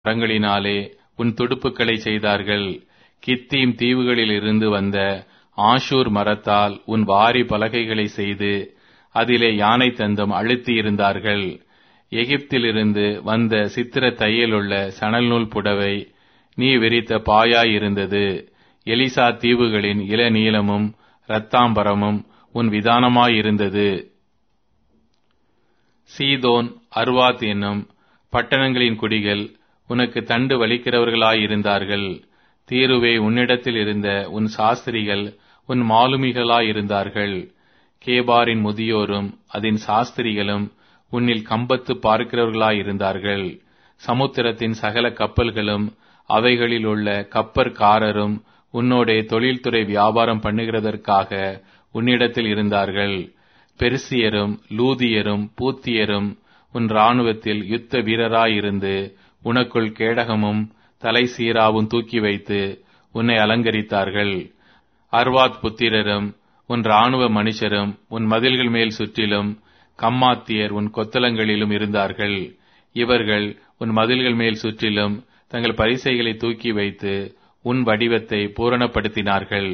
மரங்களினாலே உன் துடுப்புகளை செய்தார்கள். கித்தீம் தீவுகளிலிருந்து வந்த ஆஷூர் மரத்தால் உன் வாரி பலகைகளை செய்து அதிலே யானை தந்தம் அழுத்தியிருந்தார்கள். எகிப்திலிருந்து வந்த சித்திர தையலுள்ள சணல் நூல் புடவை நீ விரித்த பாயாயிருந்தது. எலிசா தீவுகளின் இளநீலமும் இரத்தாம்பரமும் உன் விதானமாயிருந்தது. சீதோன் அர்வாத் என்னும் பட்டணங்களின் குடிகள் உனக்கு தண்டு வலிக்கிறவர்களாயிருந்தார்கள். தீருவே, உன்னிடத்தில் இருந்த உன் சாஸ்திரிகள் உன் மாலுமிகளாயிருந்தார்கள். கேபாரின் முதியோரும் அதன் சாஸ்திரிகளும் உன்னில் கம்பத்து பார்க்கிறவர்களாயிருந்தார்கள். சமுத்திரத்தின் சகல கப்பல்களும் அவைகளில் உள்ள கப்பற்காரரும் உன்னோடே தொழில்துறை வியாபாரம் பண்ணுகிறதற்காக உன்னிடத்தில் இருந்தார்கள். பெர்சியரும் லூதியரும் பூத்தியரும் உன் இராணுவத்தில் யுத்த வீரராயிருந்து உனக்குள் கேடகமும் தலை சீராவும் தூக்கி வைத்து உன்னை அலங்கரித்தார்கள். அர்வாத் புத்திரரும் உன் இராணுவ மனுஷரும் உன் மதில்கள் மேல் சுற்றிலும் கம்மாத்தியர் உன் கொத்தளங்களிலும் இருந்தார்கள். இவர்கள் உன் மதில்கள் மேல் சுற்றிலும் தங்கள் பரிசைகளை தூக்கி வைத்து உன் வடிவத்தை பூரணப்படுத்தினார்கள்.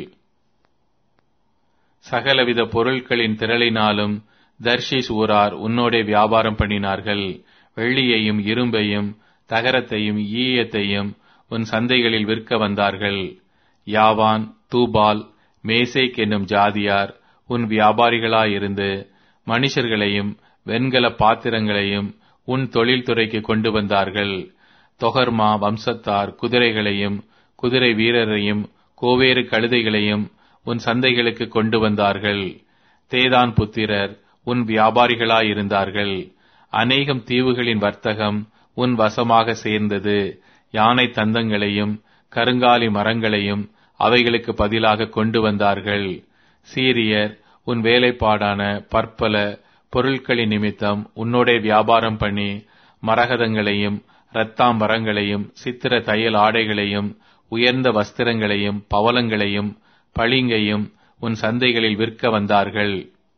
சகலவித பொருட்களின் திரளினாலும் தர்ஷீஸ் ஊரார் உன்னோடே வியாபாரம் பண்ணினார்கள். வெள்ளியையும் இரும்பையும் தகரத்தையும் ஈயத்தையும் உன் சந்தைகளில் விற்க வந்தார்கள். யாவான், தூபால், மேசேக் என்னும் ஜாதியார் உன் வியாபாரிகளாயிருந்து மனுஷர்களையும் வெண்கல பாத்திரங்களையும் உன் தொழில்துறைக்கு கொண்டு வந்தார்கள். தொகர்மா வம்சத்தார் குதிரைகளையும் குதிரை வீரரையும் கோவேறு கழுதைகளையும் உன் சந்தைகளுக்கு கொண்டு வந்தார்கள். தேதான் புத்திரர் உன் வியாபாரிகளாயிருந்தார்கள். அநேகம் தீவுகளின் வர்த்தகம் உன் வசமாக சேர்ந்தது. யானை தந்தங்களையும் கருங்காலி மரங்களையும் அவைகளுக்கு பதிலாக கொண்டு வந்தார்கள். சீரியர் உன் வேலைப்பாடான பற்பல பொருட்களின் நிமித்தம் உன்னோடே வியாபாரம் பண்ணி மரகதங்களையும் இரத்தாம்பரங்களையும் சித்திர தையல் ஆடைகளையும் உயர்ந்த வஸ்திரங்களையும் பவளங்களையும் பளிங்கையும் உன் சந்தைகளில் விற்க வந்தார்கள்.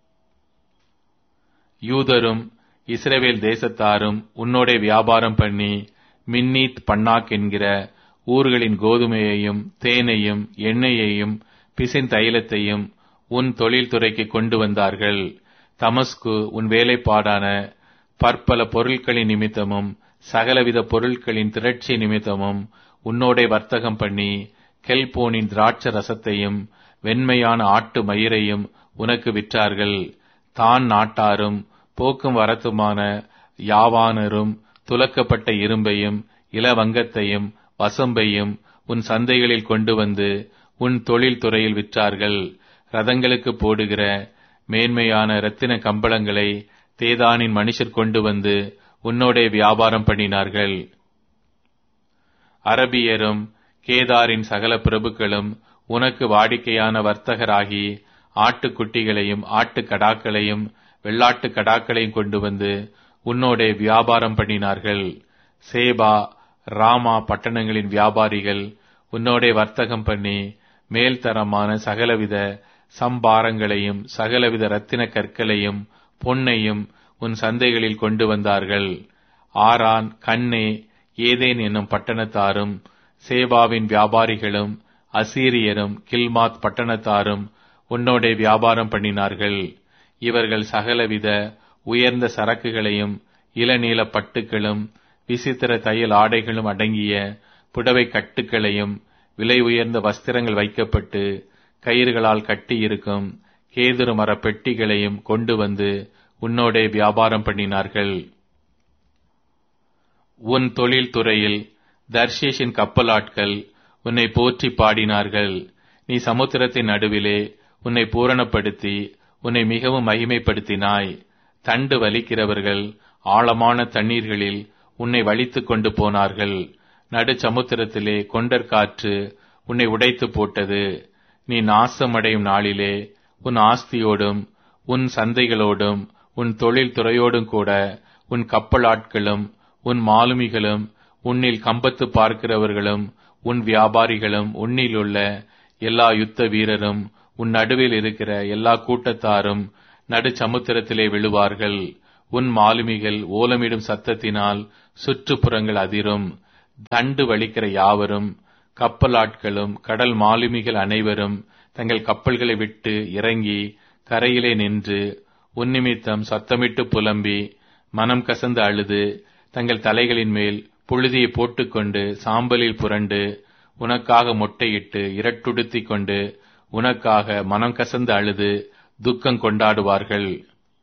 யூதரும் இஸ்ரவேல் தேசத்தாரும் உன்னோடே வியாபாரம் பண்ணி மின்னீத் பன்னாக் என்கிற ஊர்களின் கோதுமையையும் தேனையும் எண்ணெயையும் பிசின் தைலத்தையும் உன் தொழில்துறைக்கு கொண்டு வந்தார்கள். தமஸ்கு உன் வேலைப்பாடான பற்பல பொருட்களின் நிமித்தமும் சகலவித பொருட்களின் திரட்சி நிமித்தமும் உன்னோடே வர்த்தகம் பண்ணி கெல்போனின் திராட்ச ரசத்தையும் வெண்மையான ஆட்டு மயிரையும் உனக்கு விற்றார்கள். தான் நாட்டாரும் போக்கும் வரத்துமான யாவானரும் துலக்கப்பட்ட இரும்பையும் இளவங்கத்தையும் வசம்பையும் உன் சந்தைகளில் கொண்டு வந்து உன் தொழில் துறையில் விற்றார்கள். ரதங்களுக்கு போடுகிற மேன்மையான இரத்தின கம்பளங்களை தேதானின் மனுஷர் கொண்டு வந்து உன்னோடே வியாபாரம் பண்ணினார்கள். அரபியரும் கேதாரின் சகல பிரபுக்களும் உனக்கு வாடிக்கையான வர்த்தகராகி ஆட்டுக்குட்டிகளையும் ஆட்டுக்கடாக்களையும் வெள்ளாட்டு கடாக்களையும் கொண்டு வந்து உன்னோடே வியாபாரம் பண்ணினார்கள். சேபா ராமா பட்டணங்களின் வியாபாரிகள் உன்னோடே வர்த்தகம் பண்ணி மேல்தரமான சகலவித சம்பாரங்களையும் சகலவித இரத்தின கற்களையும் பொன்னையும் உன் சந்தைகளில் கொண்டு வந்தார்கள். ஆரான், கண்ணே, ஏதேன் என்னும் பட்டணத்தாரும் சேபாவின் வியாபாரிகளும் அசீரியரும் கில்மாத் பட்டணத்தாரும் உன்னோடே வியாபாரம் பண்ணினார்கள். இவர்கள் சகலவித உயர்ந்த சரக்குகளையும் இளநீல பட்டுகளும் விசித்திர தையல் ஆடைகளும் அடங்கிய புடவை கட்டுகளையும் விலை உயர்ந்த வஸ்திரங்கள் வைக்கப்பட்டு கயிறுகளால் கட்டியிருக்கும் கேதுரு மர பெட்டிகளையும் கொண்டு வந்து உன்னோடே வியாபாரம் பண்ணினார்கள். உன் தொழில் துறையில் தர்ஷீஷின் கப்பலாட்கள் உன்னை போற்றி பாடினார்கள். நீ சமுத்திரத்தின் நடுவிலே உன்னை பூரணப்படுத்தி உன்னை மிகவும் மகிமைப்படுத்தினாய். தண்டு வலிக்கிறவர்கள் ஆழமான தண்ணீர்களில் உன்னை வலித்து கொண்டு போனார்கள். நடு சமுத்திரத்திலே கொண்டற்காற்று உன்னை உடைத்து போட்டது. நீ நாசமடையும் நாளிலே உன் ஆஸ்தியோடும் உன் சந்தைகளோடும் உன் தொழில் துறையோடும் கூட உன் கப்பலாட்களும் உன் மாலுமிகளும் உன்னில் கம்பத்து பார்க்கிறவர்களும் உன் வியாபாரிகளும் உன்னிலுள்ள எல்லா யுத்த வீரரும் உன் நடுவில் இருக்கிற எல்லா கூட்டத்தாரும் நடு சமுத்திரத்திலே விழுவார்கள். உன் மாலுமிகள் ஓலமிடும் சத்தத்தினால் சுற்றுப்புறங்கள் அதிரும். தண்டு வலிக்கிற யாவரும், கப்பலாட்களும் கடல் மாலுமிகள் அனைவரும் தங்கள் கப்பல்களை விட்டு இறங்கி கரையிலே நின்று உன் நிமித்தம் சத்தமிட்டு புலம்பி மனம் கசந்து அழுது தங்கள் தலைகளின் மேல் புழுதியை போட்டுக்கொண்டு சாம்பலில் புரண்டு உனக்காக மொட்டையிட்டு இரட்டுடுத்திக் கொண்டு உனக்காக மனம் கசந்து அழுது துக்கம் கொண்டாடுவார்கள்.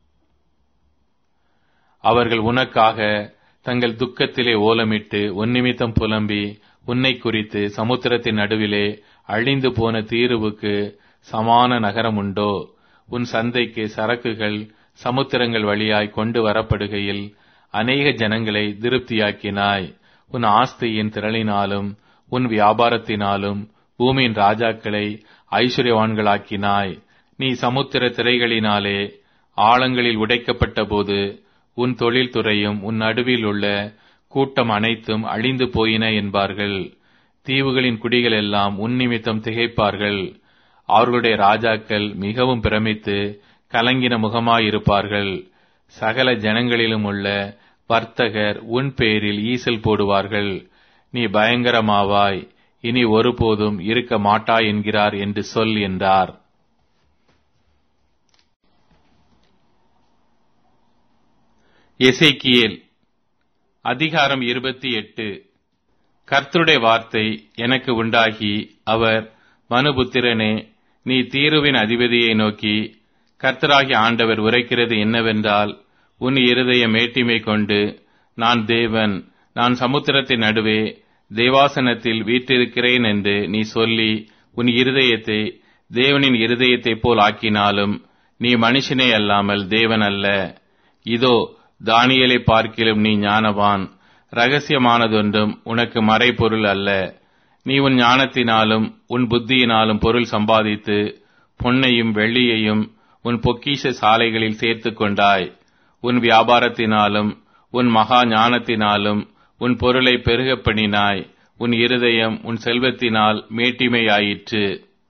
அவர்கள் உனக்காக தங்கள் துக்கத்திலே ஓலமிட்டு உன் நிமித்தம் புலம்பி உன்னை குறித்து சமுத்திரத்தின் நடுவிலே அழிந்து போன தீருவுக்கு சமான நகரம் உண்டோ? உன் சந்தைக்கு சரக்குகள் சமுத்திரங்கள் வழியாய் கொண்டு வரப்படுகையில் அநேக ஜனங்களை திருப்தியாக்கினாய். உன் ஆஸ்தியின் திரளினாலும் உன் வியாபாரத்தினாலும் பூமியின் ராஜாக்களை ஐஸ்வர்யவான்களாக்கினாய். நீ சமுத்திர திரைகளினாலே ஆழங்களில் உடைக்கப்பட்ட போது உன் தொழில்துறையும் உன் நடுவில் உள்ள கூட்டம் அனைத்தும் அழிந்து போயின என்பார்கள். தீவுகளின் குடிகள் எல்லாம் உன் நிமித்தம் திகைப்பார்கள். அவர்களுடைய ராஜாக்கள் மிகவும் பிரமித்து கலங்கின முகமாயிருப்பார்கள். சகல ஜனங்களிலும் உள்ள வர்த்தகர் உன் பேரில் ஈசல் போடுவார்கள். நீ பயங்கரமாவாய், இனி ஒருபோதும் இருக்க மாட்டாய் என்கிறார் என்று சொல் என்றார். எசேக்கியேல் அதிகாரம் 28. கர்த்தருடைய வார்த்தை எனக்கு உண்டாகி, அவர், மனுபுத்திரனே, நீ தீருவின் அதிபதியை நோக்கி, கர்த்தராகிய ஆண்டவர் உரைக்கிறது என்னவென்றால், உன் இருதய மேட்டிமை கொண்டு, நான் தேவன், நான் சமுத்திரத்தின் நடுவே தேவாசனத்தில் வீற்றிருக்கிறேன் என்று நீ சொல்லி உன் இருதயத்தை தேவனின் இருதயத்தைப் போல் ஆக்கினாலும் நீ மனுஷனே அல்லாமல் தேவன் அல்ல. இதோ, தானியேலை பார்க்கிலும் நீ ஞானவான். இரகசியமானதொன்றும் உனக்கு மறைபொருள் அல்ல. நீ உன் ஞானத்தினாலும் உன் புத்தியினாலும் பொருள் சம்பாதித்து பொன்னையும் வெள்ளியையும் உன் பொக்கிஷ சாலைகளில் சேர்த்துக் கொண்டாய். உன் வியாபாரத்தினாலும் உன் மகா ஞானத்தினாலும் உன் பொருளை பெருகப் பண்ணினாய். உன் இருதயம் உன் செல்வத்தினால் மேட்டிமையாயிற்று.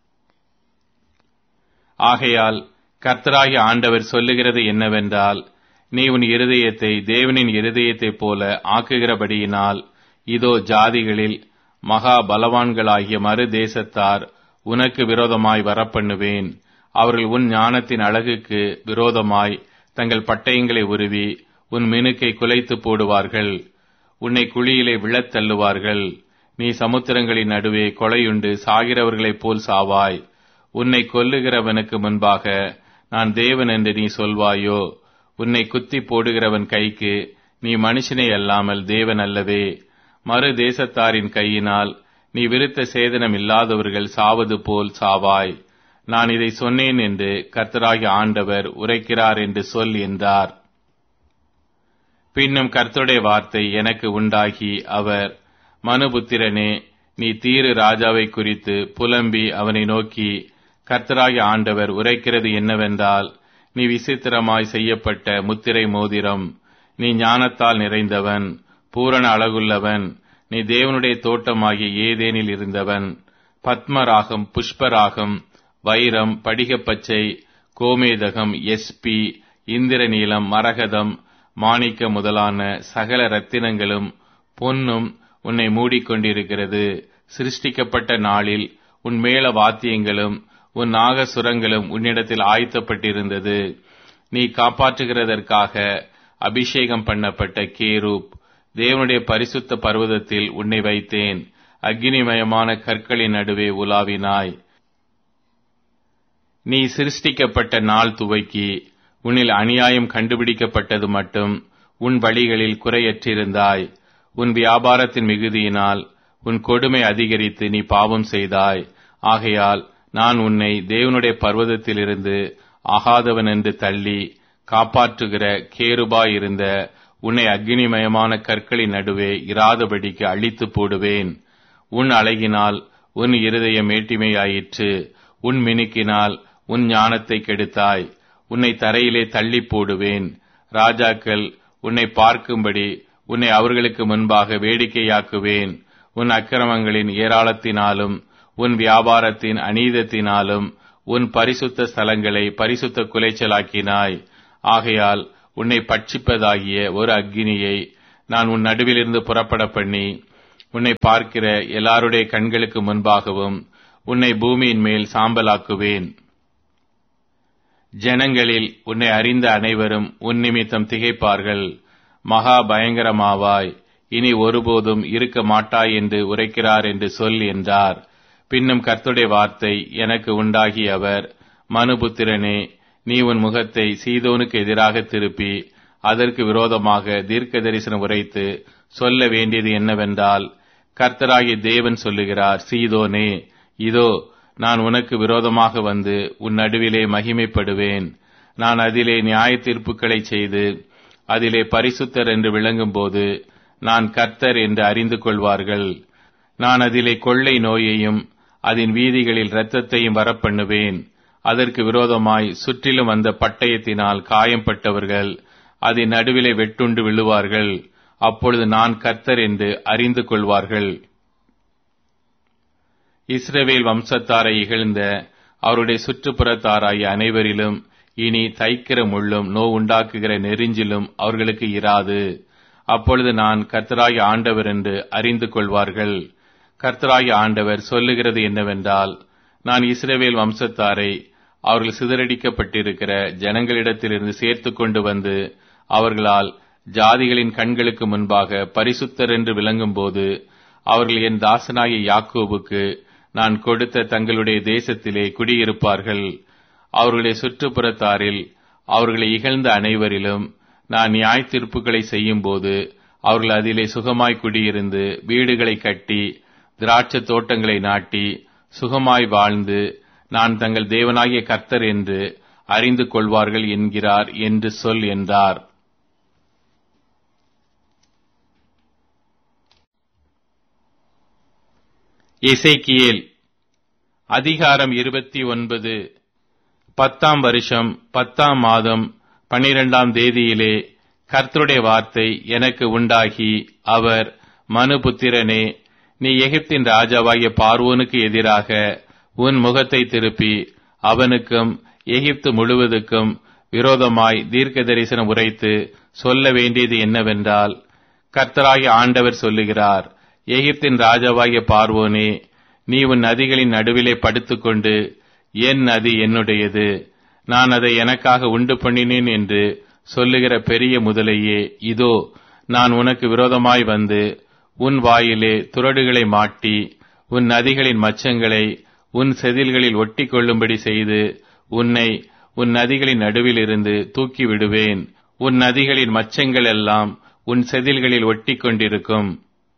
ஆகையால் கர்த்தராகிய ஆண்டவர் சொல்லுகிறது என்னவென்றால், நீ உன் இருதயத்தை தேவனின் இருதயத்தைப் போல ஆக்குகிறபடியினால், இதோ, ஜாதிகளில் மகா பலவான்களாகிய மறு தேசத்தார் உனக்கு விரோதமாய் வரப்பண்ணுவேன். அவர்கள் உன் ஞானத்தின் அழகுக்கு விரோதமாய் தங்கள் பட்டயங்களை உருவி உன் மினுக்கை குலைத்து போடுவார்கள். உன்னை குழியிலே விழத் தள்ளுவார்கள். நீ சமுத்திரங்களின் நடுவே கொலையுண்டு சாகிறவர்களைப் போல் சாவாய். உன்னை கொல்லுகிறவனுக்கு முன்பாக நான் தேவன் என்று நீ சொல்வாயோ? உன்னை குத்தி போடுகிறவன் கைக்கு நீ மனுஷனே அல்லாமல் தேவன் அல்லவே. மறு தேசத்தாரின் கையினால் நீ விருத்த சேதனம் இல்லாதவர்கள் சாவது போல் சாவாய். நான் இதை சொன்னேன் என்று கர்த்தராகிய ஆண்டவர் உரைக்கிறார் என்று சொல் என்றார். பின்னும் கர்த்தருடைய வார்த்தை எனக்கு உண்டாகி, அவர், மனுபுத்திரனே, நீ தீரு ராஜாவை குறித்து புலம்பி அவனை நோக்கி, கர்த்தராகிய ஆண்டவர் உரைக்கிறது என்னவென்றால், நீ விசித்திரமாய் செய்யப்பட்ட முத்திரை மோதிரம். நீ ஞானத்தால் நிறைந்தவன், பூரண அழகுள்ளவன். நீ தேவனுடைய தோட்டமாகிய ஏதேனில் இருந்தவன். பத்மராகம், புஷ்பராகம், வைரம், படிகப்பச்சை, கோமேதகம், எஸ்பி, இந்திரநீலம், மரகதம், மாணிக்க முதலான சகல ரத்தினங்களும் பொன்னும் உன்னை மூடிக்கொண்டிருக்கிறது. சிருஷ்டிக்கப்பட்ட நாளில் உன் மேள வாத்தியங்களும் உன் நாகசுரங்களும் உன்னிடத்தில் ஆயத்தப்பட்டிருந்தது. நீ காப்பாற்றுகிறதற்காக அபிஷேகம் பண்ணப்பட்ட கேரூப், தேவனுடைய பரிசுத்த பர்வதத்தில் உன்னை வைத்தேன். அக்னிமயமான கற்களின் நடுவே உலாவினாய். நீ சிருஷ்டிக்கப்பட்ட நாள் துவக்கி உன்னில் அநியாயம் கண்டுபிடிக்கப்பட்டது மட்டும் உன் வழிகளில் குறையற்றிருந்தாய். உன் வியாபாரத்தின் மிகுதியினால் உன் கொடுமை அதிகரித்து நீ பாவம் செய்தாய். ஆகையால் நான் உன்னை தேவனுடைய பர்வதத்திலிருந்து ஆகாதவன் என்று தள்ளி காப்பாற்றுகிற கேருபாயிருந்த உன்னை அக்னிமயமான கற்களின் நடுவே இராதபடிக்கு அழித்து போடுவேன். உன் அழகினால் உன் இருதயம் மேட்டிமையாயிற்று. உன் மினுக்கினால் உன் ஞானத்தை கெடுத்தாய். உன்னை தரையிலே தள்ளி போடுவேன். ராஜாக்கள் உன்னை பார்க்கும்படி உன்னை அவர்களுக்கு முன்பாக வேடிக்கையாக்குவேன். உன் அக்கிரமங்களின் ஏராளத்தினாலும் உன் வியாபாரத்தின் அநீதத்தினாலும் உன் பரிசுத்த ஸ்தலங்களை பரிசுத்த குலைச்சலாக்கினாய். ஆகையால் உன்னை பட்சிப்பதாகிய ஒரு அக்கினியை நான் உன் நடுவிலிருந்து புறப்பட பண்ணி உன்னை பார்க்கிற எல்லாருடைய கண்களுக்கு முன்பாகவும் உன்னை பூமியின் மேல் சாம்பலாக்குவேன். ஜனங்களில் உன்னை அறிந்த அனைவரும் உன் நிமித்தம் திகைப்பார்கள். மகா பயங்கரமாவாய், இனி ஒருபோதும் இருக்க மாட்டாய் என்று உரைக்கிறார் என்று சொல் என்றார். பின்னும் கர்த்தருடைய வார்த்தை எனக்கு உண்டாகி அவர், மனுபுத்திரனே, நீ உன் முகத்தை சீதோனுக்கு எதிராக திருப்பி அதற்கு விரோதமாக தீர்க்க தரிசனம் உரைத்து சொல்ல வேண்டியது என்னவென்றால், கர்த்தராகிய தேவன் சொல்லுகிறார், சீதோனே, இதோ நான் உனக்கு விரோதமாக வந்து உன் நடுவிலே மகிமைப்படுவேன். நான் அதிலே நியாய தீர்ப்புகளை செய்து அதிலே பரிசுத்தர் என்று விளங்கும்போது நான் கர்த்தர் என்று அறிந்து கொள்வார்கள். நான் அதிலே கொள்ளை நோயையும் அதன் வீதிகளில் இரத்தத்தையும் வரப்பண்ணுவேன். அதற்கு விரோதமாய் சுற்றிலும் வந்த பட்டயத்தினால் காயம்பட்டவர்கள் அதன் நடுவிலே வெட்டுண்டு விழுவார்கள். அப்பொழுது நான் கர்த்தர் என்று அறிந்து கொள்வார்கள். இஸ்ரவேல் வம்சத்தாரை இகழ்ந்த அவருடைய சுற்றுப்புறத்தாராகிய அனைவரிலும் இனி தைக்கிற முள்ளும் நோவுண்டாக்குகிற நெரிஞ்சிலும் அவர்களுக்கு இராது. அப்பொழுது நான் கர்த்தராகிய ஆண்டவர் என்று அறிந்து கொள்வார்கள். கர்த்தராகிய ஆண்டவர் சொல்லுகிறது என்னவென்றால், நான் இஸ்ரவேல் வம்சத்தாரை அவர்கள் சிதறடிக்கப்பட்டிருக்கிற ஜனங்களிடத்திலிருந்து சேர்த்து கொண்டு வந்து அவர்களால் ஜாதிகளின் கண்களுக்கு முன்பாக பரிசுத்தர் என்று விளங்கும்போது அவர்கள் என் தாசனாகிய யாக்கோபுக்கு நான் கொடுத்த தங்களுடைய தேசத்திலே குடியிருப்பார்கள். அவர்களுடைய சுற்றுப்புறத்தாரில் அவர்களை இகழ்ந்த அனைவரிலும் நான் நியாய தீர்ப்புகளை செய்யும் போது அவர்கள் அதிலே சுகமாய் குடியிருந்து வீடுகளை கட்டி திராட்சை தோட்டங்களை நாட்டி சுகமாய் வாழ்ந்து நான் தங்கள் தேவனாகிய கர்த்தர் என்று அறிந்து கொள்வார்கள் என்கிறார் என்று சொல் என்றார். எசேக்கியேல் அதிகாரம் 29. 10ஆம் வருஷம் 10ஆம் மாதம் 12ஆம் தேதியிலே கர்த்தருடைய வார்த்தை எனக்கு உண்டாகி அவர், மனுபுத்திரனே, நீ எகிப்தின் ராஜாவாகிய பார்வோனுக்கு எதிராக உன் முகத்தை திருப்பி அவனுக்கும் எகிப்து முழுவதுக்கும் விரோதமாய் தீர்க்க தரிசனம் உரைத்து சொல்ல வேண்டியது என்னவென்றால், கர்த்தராகிய ஆண்டவர் சொல்லுகிறார், எகிப்தின் ராஜாவாகிய பார்வோனே, நீ உன் நதிகளின் நடுவிலே படுத்துக்கொண்டு என் நதி என்னுடையது, நான் அதை எனக்காக உண்டு பண்ணினேன் என்று சொல்லுகிற பெரிய முதலையே, இதோ நான் உனக்கு விரோதமாய் வந்து உன் வாயிலே துறடுகளை மாட்டி உன் நதிகளின் மச்சங்களை உன் செதில்களில் ஒட்டி கொள்ளும்படி செய்து உன்னை உன் நதிகளின் நடுவில் இருந்து தூக்கி விடுவேன். உன் நதிகளின் மச்சங்கள் எல்லாம் உன் செதில்களில் ஒட்டி கொண்டிருக்கும்.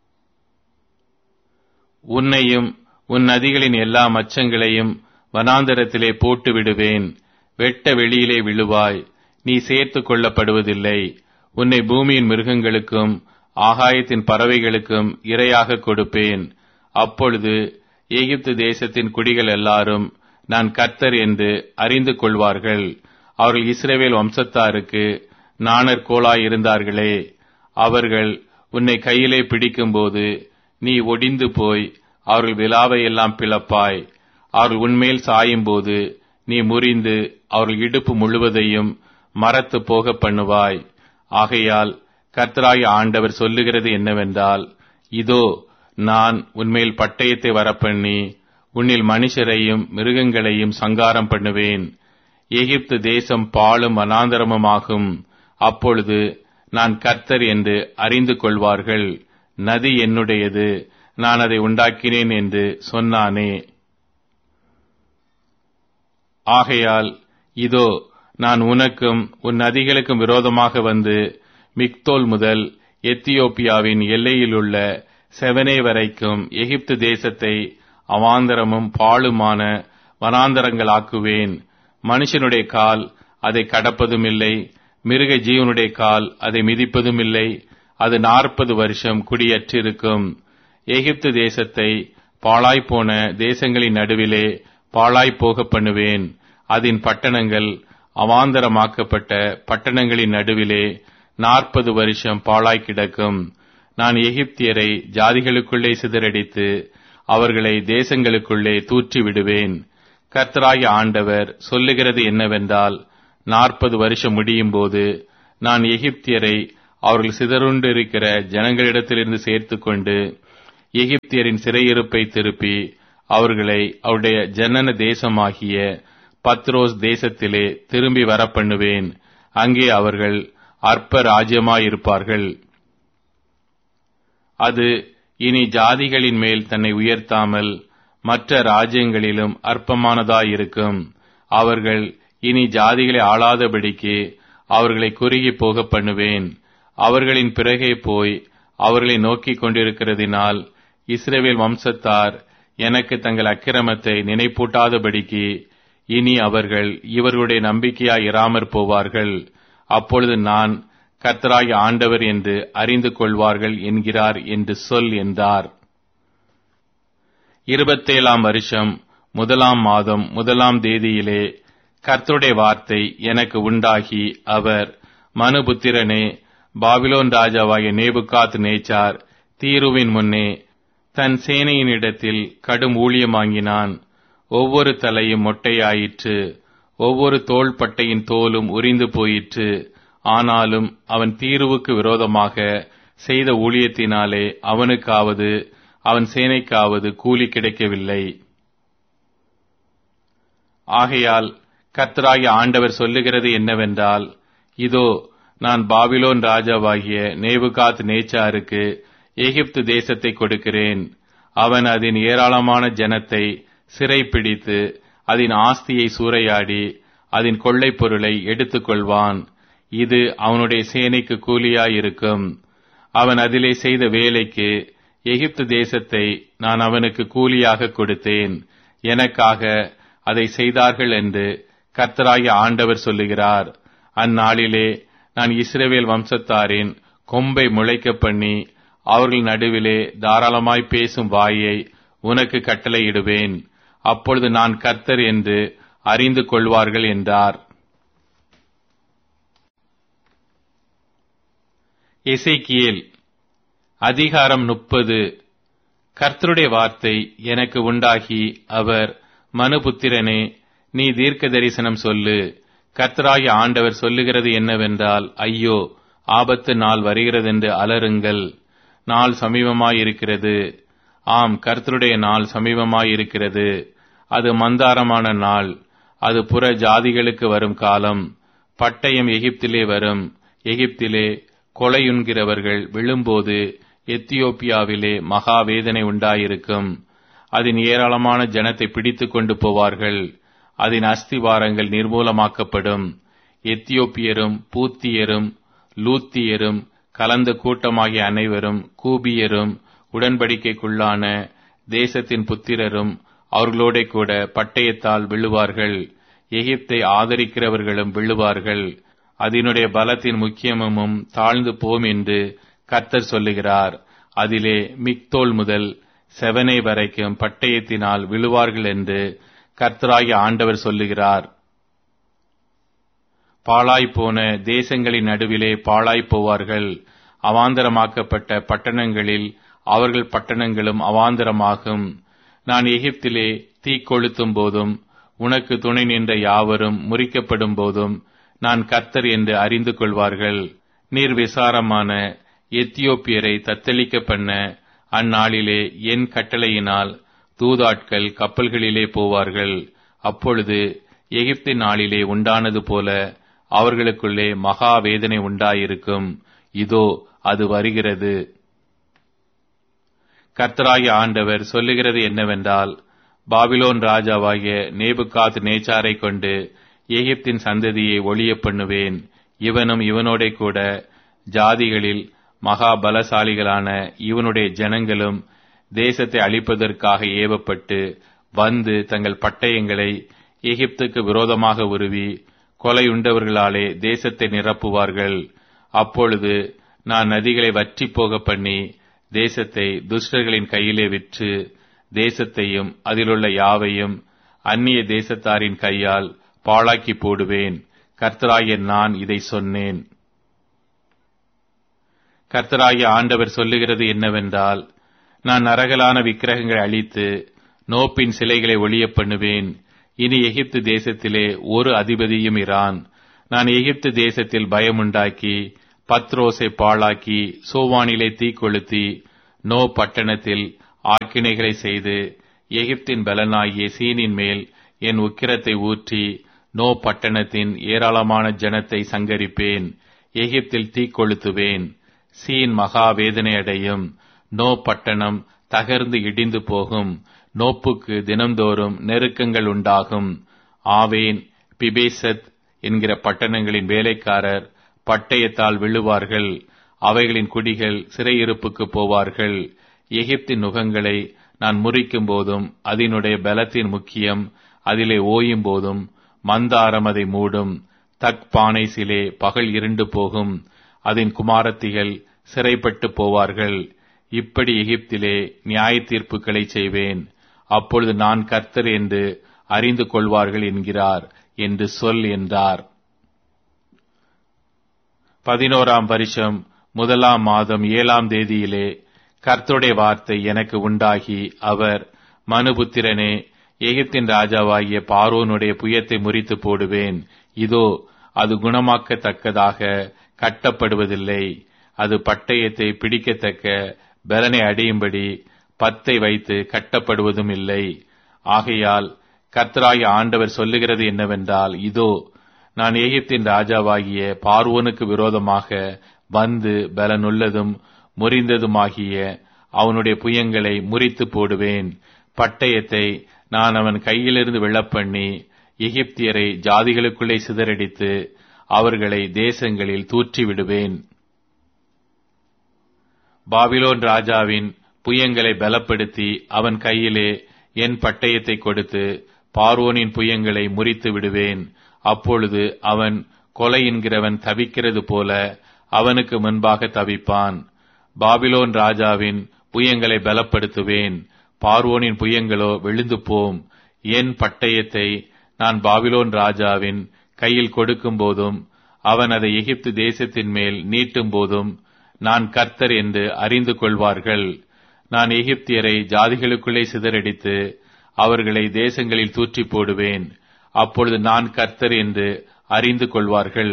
உன்னையும் உன் நதிகளின் எல்லா மச்சங்களையும் வனாந்தரத்திலே போட்டு விடுவேன். வெட்ட வெளியிலே விழுவாய், நீ சேர்த்து கொள்ளப்படுவதில்லை. உன்னை பூமியின் மிருகங்களுக்கும் ஆகாயத்தின் பறவைகளுக்கும் இரையாக கொடுப்பேன். அப்பொழுது எகிப்து தேசத்தின் குடிகள் எல்லாரும் நான் கர்த்தர் என்று அறிந்து கொள்வார்கள். அவர்கள் இஸ்ரவேல் வம்சத்தாருக்கு நாணற்கோலாயிருந்தார்களே. அவர்கள் உன்னை கையிலே பிடிக்கும்போது நீ ஒடிந்து போய் அவர்கள் விலாவை எல்லாம் பிளப்பாய். அவர்கள் உன்மேல் சாயும் போது நீ முறிந்து அவர்கள் இடுப்பு முழுவதையும் மரத்து போக பண்ணுவாய். ஆகையால் கர்த்தராகிய ஆண்டவர் சொல்லுகிறது என்னவென்றால், இதோ நான் உன்மேல் பட்டயத்தை வரப்பண்ணி உன்னில் மனுஷரையும் மிருகங்களையும் சங்காரம் பண்ணுவேன். எகிப்து தேசம் பாழும் வனாந்தரமுமாகும். அப்பொழுது நான் கர்த்தர் என்று அறிந்து கொள்வார்கள். நதி என்னுடையது, நான் அதை உண்டாக்கினேன் என்று சொன்னானே. ஆகையால் இதோ நான் உனக்கும் உன் நதிகளுக்கும் விரோதமாக வந்து மிக்தோல் முதல் எத்தியோப்பியாவின் எல்லையிலுள்ள செவனே வரைக்கும் எகிப்து தேசத்தை அவாந்தரமும் பாழுமான வனாந்தரங்களாக்குவேன். மனுஷனுடைய கால் அதை கடப்பதும் இல்லை, மிருக ஜீவனுடைய கால் அதை மிதிப்பதும் இல்லை. அது 40 வருஷம் குடியற்றிருக்கும். எகிப்து தேசத்தை பாழாய்ப்போன தேசங்களின் நடுவிலே பாழாய்ப்போக பண்ணுவேன். அதன் பட்டணங்கள் அவாந்தரமாக்கப்பட்ட பட்டணங்களின் நடுவிலே 40 வருஷம் பாழாய் கிடக்கும். நான் எகிப்தியரை ஜாதிகளுக்குள்ளே சிதறடித்து அவர்களை தேசங்களுக்குள்ளே தூற்றி விடுவேன். கர்த்தராகிய ஆண்டவர் சொல்லுகிறது என்னவென்றால், 40 வருஷம் முடியும் போது நான் எகிப்தியரை அவர்கள் சிதறுண்டிருக்கிற ஜனங்களிடத்திலிருந்து சேர்த்துக்கொண்டு எகிப்தியரின் சிறையிருப்பை திருப்பி அவர்களை அவருடைய ஜனன தேசமாகிய பத்ரோஸ் தேசத்திலே திரும்பி வரப்பண்ணுவேன். அங்கே அவர்கள் அற்ப ராஜ்யமாயிருப்பார்கள். அது இனி ஜாதிகளின் மேல் தன்னை உயர்த்தாமல் மற்ற ராஜ்யங்களிலும் அற்பமானதாயிருக்கும். அவர்கள் இனி ஜாதிகளை ஆளாதபடிக்கு அவர்களை குறுகி போக பண்ணுவேன். அவர்களின் பிறகே போய் அவர்களை நோக்கிக் கொண்டிருக்கிறதினால் இஸ்ரவேல் வம்சத்தார் எனக்கு தங்கள் அக்கிரமத்தை நினைப்பூட்டாதபடிக்கு இனி அவர்கள் இவர்களுடைய நம்பிக்கையாய் இராமற் போவார்கள். அப்பொழுது நான் கர்த்தராகிய ஆண்டவர் என்று அறிந்து கொள்வார்கள் என்கிறார் என்று சொல் என்றார். 27 வருஷம் 1 மாதம் 1 தேதியிலே கர்த்தருடைய வார்த்தை எனக்கு உண்டாகி அவர், மனுபுத்திரனே, பாபிலோன் ராஜாவாகிய நேபுகாத் நேச்சார் தீருவின் முன்னே தன் சேனையினிடத்தில் கடும் ஊழியம் வாங்கினான். ஒவ்வொரு தலையும் மொட்டையாயிற்று, ஒவ்வொரு தோள்பட்டையின் தோலும் உரிந்து போயிற்று. ஆனாலும் அவன் தீருவுக்கு விரோதமாக செய்த ஊழியத்தினாலே அவனுக்காவது அவன் சேனைக்காவது கூலி கிடைக்கவில்லை. ஆகையால் கர்த்தராகிய ஆண்டவர் சொல்லுகிறது என்னவென்றால், இதோ நான் பாபிலோன் ராஜாவாகிய நேபுகாத் நேச்சாருக்கு எகிப்து தேசத்தை கொடுக்கிறேன். அவன் அதன் ஏராளமான ஜனத்தை சிறைப்பிடித்து அதன் ஆஸ்தியை சூறையாடி அதன் கொள்ளைப் பொருளை எடுத்துக் கொள்வான். இது அவனுடைய சேனைக்கு கூலியாயிருக்கும். அவன் அதிலே செய்த வேலைக்கு எகிப்து தேசத்தை நான் அவனுக்கு கூலியாக கொடுத்தேன். எனக்காக அதை செய்தார்கள் என்று கர்த்தராகிய ஆண்டவர் சொல்லுகிறார். அந்நாளிலே நான் இஸ்ரவேல் வம்சத்தாரின் கொம்பை முளைக்க பண்ணி அவர்கள் நடுவிலே தாராளமாய் பேசும் வாயை உனக்கு கட்டளையிடுவேன். அப்பொழுது நான் கர்த்தர் என்று அறிந்து கொள்வார்கள் என்றார். எசேக்கியேல் அதிகாரம் 30. கர்த்தருடைய வார்த்தை எனக்கு உண்டாகி அவர், மனுபுத்திரனே, நீ தீர்க்க தரிசனம் சொல்லு. கர்த்தராகிய ஆண்டவர் சொல்லுகிறது என்னவென்றால், ஐயோ, ஆபத்து நாள் வருகிறதென்று அலறுங்கள். நாள் சமீபமாயிருக்கிறது. ஆம், கர்த்தருடைய நாள் சமீபமாயிருக்கிறது. அது மந்தாரமான நாள். அது புற ஜாதிகளுக்கு வரும் காலம். பட்டயம் எகிப்திலே வரும். எகிப்திலே கொலையுண்கிறவர்கள் விழும்போது எத்தியோப்பியாவிலே மகா வேதனை உண்டாயிருக்கும். அதன் ஏராளமான ஜனத்தை பிடித்துக் கொண்டு போவார்கள். அதன் அஸ்திவாரங்கள் நிர்மூலமாக்கப்படும். எத்தியோப்பியரும் பூத்தியரும் லூத்தியரும் கலந்த கூட்டமாகிய அனைவரும் கூபியரும் உடன்படிக்கைக்குள்ளான தேசத்தின் புத்திரரும் அவர்களோட கூட பட்டயத்தால் விழுவார்கள். எகிப்தை ஆதரிக்கிறவர்களும் விழுவார்கள். அதனுடைய பலத்தின் முக்கியமும் தாழ்ந்து போம் என்று கர்த்தர் சொல்லுகிறார். அதிலே மிக்தோல் முதல் செவனை வரைக்கும் பட்டயத்தினால் விழுவார்கள் என்று கர்த்தராகிய ஆண்டவர் சொல்லுகிறார். பாழாய்ப்போன தேசங்களின் நடுவிலே பாழாய்ப் போவார்கள். அவாந்தரமாக்கப்பட்ட பட்டணங்களில் அவர்கள் பட்டணங்களும் அவாந்தரமாகும். நான் எகிப்திலே தீ கொளுத்தும் போதும் உனக்கு துணை நின்ற யாவரும் முறிக்கப்படும் போதும் நான் கர்த்தர் என்று அறிந்து கொள்வார்கள். நீர் விசாரமான எத்தியோப்பியரை தத்தளிக்க பண்ண அந்நாளிலே என் கட்டளையினால் தூதாட்கள் கப்பல்களிலே போவார்கள். அப்பொழுது எகிப்தின் நாளிலே உண்டானது போல அவர்களுக்குள்ளே மகா வேதனை உண்டாயிருக்கும். இதோ அது வருகிறது. கர்த்தராகிய ஆண்டவர் சொல்லுகிறது என்னவென்றால், பாபிலோன் ராஜாவாகிய நேபுகாத் நேச்சாரை கொண்டு எகிப்தின் சந்ததியை ஒழிய பண்ணுவேன். இவனும் இவனோட கூட ஜாதிகளில் மகா பலசாலிகளான இவனுடைய ஜனங்களும் தேசத்தை அழிப்பதற்காக ஏவப்பட்டு வந்து தங்கள் பட்டயங்களை எகிப்துக்கு விரோதமாக உருவி கொலையுண்டவர்களாலே தேசத்தை நிரப்புவார்கள். அப்பொழுது நான் நதிகளை வற்றி போக பண்ணி தேசத்தை துஷ்டர்களின் கையிலே விற்று தேசத்தையும் அதிலுள்ள யாவையும் அந்நிய தேசத்தாரின் கையால் பாழாக்கி போடுவேன். கர்த்தராகிய நான் இதை சொன்னேன். கர்த்தராகிய ஆண்டவர் சொல்லுகிறது என்னவென்றால், நான் நரகலான விக்கிரகங்களை அழித்து நோப்பின் சிலைகளை ஒழிய பண்ணுவேன். இனி எகிப்து தேசத்திலே ஒரு அதிபதியும் இரான். நான் எகிப்து தேசத்தில் பயமுண்டாக்கி பத்ரோசை பாழாக்கி சோவானிலே தீ கொளுத்தி நோ பட்டணத்தில் ஆக்கினைகளை செய்து எகிப்தின் பலனாகிய சீனின் மேல் என் உக்கிரத்தை ஊற்றி நோ பட்டணத்தின் ஏராளமான ஜனத்தை சங்கரிப்பேன். எகிப்தில் தீக்கொளுத்துவேன். சீன் மகா வேதனை அடையும். நோ பட்டணம் தகர்ந்து இடிந்து போகும். நோப்புக்கு தினம்தோறும் நெருக்கங்கள் உண்டாகும். ஆவேன், பிபேசத் என்கிற பட்டணங்களின் வேலைக்காரர் பட்டயத்தால் விழுவார்கள். அவைகளின் குடிகள் சிறையிருப்புக்கு போவார்கள். எகிப்தின் நுகங்களை நான் முறிக்கும் போதும் அதனுடைய பலத்தின் முக்கியம் அதிலே ஓயும் போதும் மந்தாரம் அதை மூடும். தக்பானேசிலே பகல் இருண்டு போகும். அதன் குமாரத்திகள் சிறைப்பட்டு போவார்கள். இப்படி எகிப்திலே நியாய தீர்ப்புகளை செய்வேன். அப்பொழுது நான் கர்த்தர் என்று அறிந்து கொள்வார்கள் என்கிறார் என்று சொல் என்றார். 11ஆம் வருஷம் 1ஆம் மாதம் 7ஆம் தேதியிலே கர்த்தருடைய வார்த்தை எனக்கு உண்டாகி, அவர், மனுபுத்திரனே, எகிப்தின் ராஜாவாகிய பார்வோனுடைய புயத்தை முறித்து போடுவேன். இதோ, அது குணமாக்கத்தக்கதாக கட்டப்படுவதில்லை. அது பட்டயத்தை பிடிக்கத்தக்க பலனை அடையும்படி பத்தை வைத்து கட்டப்படுவதும் இல்லை. ஆகையால் கர்த்தராகிய ஆண்டவர் சொல்லுகிறது என்னவென்றால், இதோ, நான் எகிப்தின் ராஜாவாகிய பார்வோனுக்கு விரோதமாக வந்து பலனுள்ளதும் முறிந்ததுமாகிய அவனுடைய புயங்களை முறித்து போடுவேன். பட்டயத்தை நான் அவன் கையிலிருந்து விழப்பண்ணி எகிப்தியரை ஜாதிகளுக்குள்ளே சிதறடித்து அவர்களை தேசங்களில் தூற்றி விடுவேன். பாபிலோன் ராஜாவின் புயங்களை பலப்படுத்தி அவன் கையிலே என் பட்டயத்தை கொடுத்து பார்வோனின் புயங்களை முறித்து விடுவேன். அப்பொழுது அவன் கொலை என்கிறவன் தவிக்கிறது போல அவனுக்கு முன்பாக தவிப்பான். பாபிலோன் ராஜாவின் புயங்களை பலப்படுத்துவேன். பார்வோனின் புயங்களோ விழுந்து போம். என் பட்டயத்தை நான் பாபிலோன் ராஜாவின் கையில் கொடுக்கும் போதும் அவன் அதை எகிப்து தேசத்தின் மேல் நீட்டும் போதும் நான் கர்த்தர் என்று அறிந்து கொள்வார்கள். நான் எகிப்தியரை ஜாதிகளுக்குள்ளே சிதறடித்து அவர்களை தேசங்களில் தூற்றி போடுவேன். அப்பொழுது நான் கர்த்தர் என்று அறிந்து கொள்வார்கள்.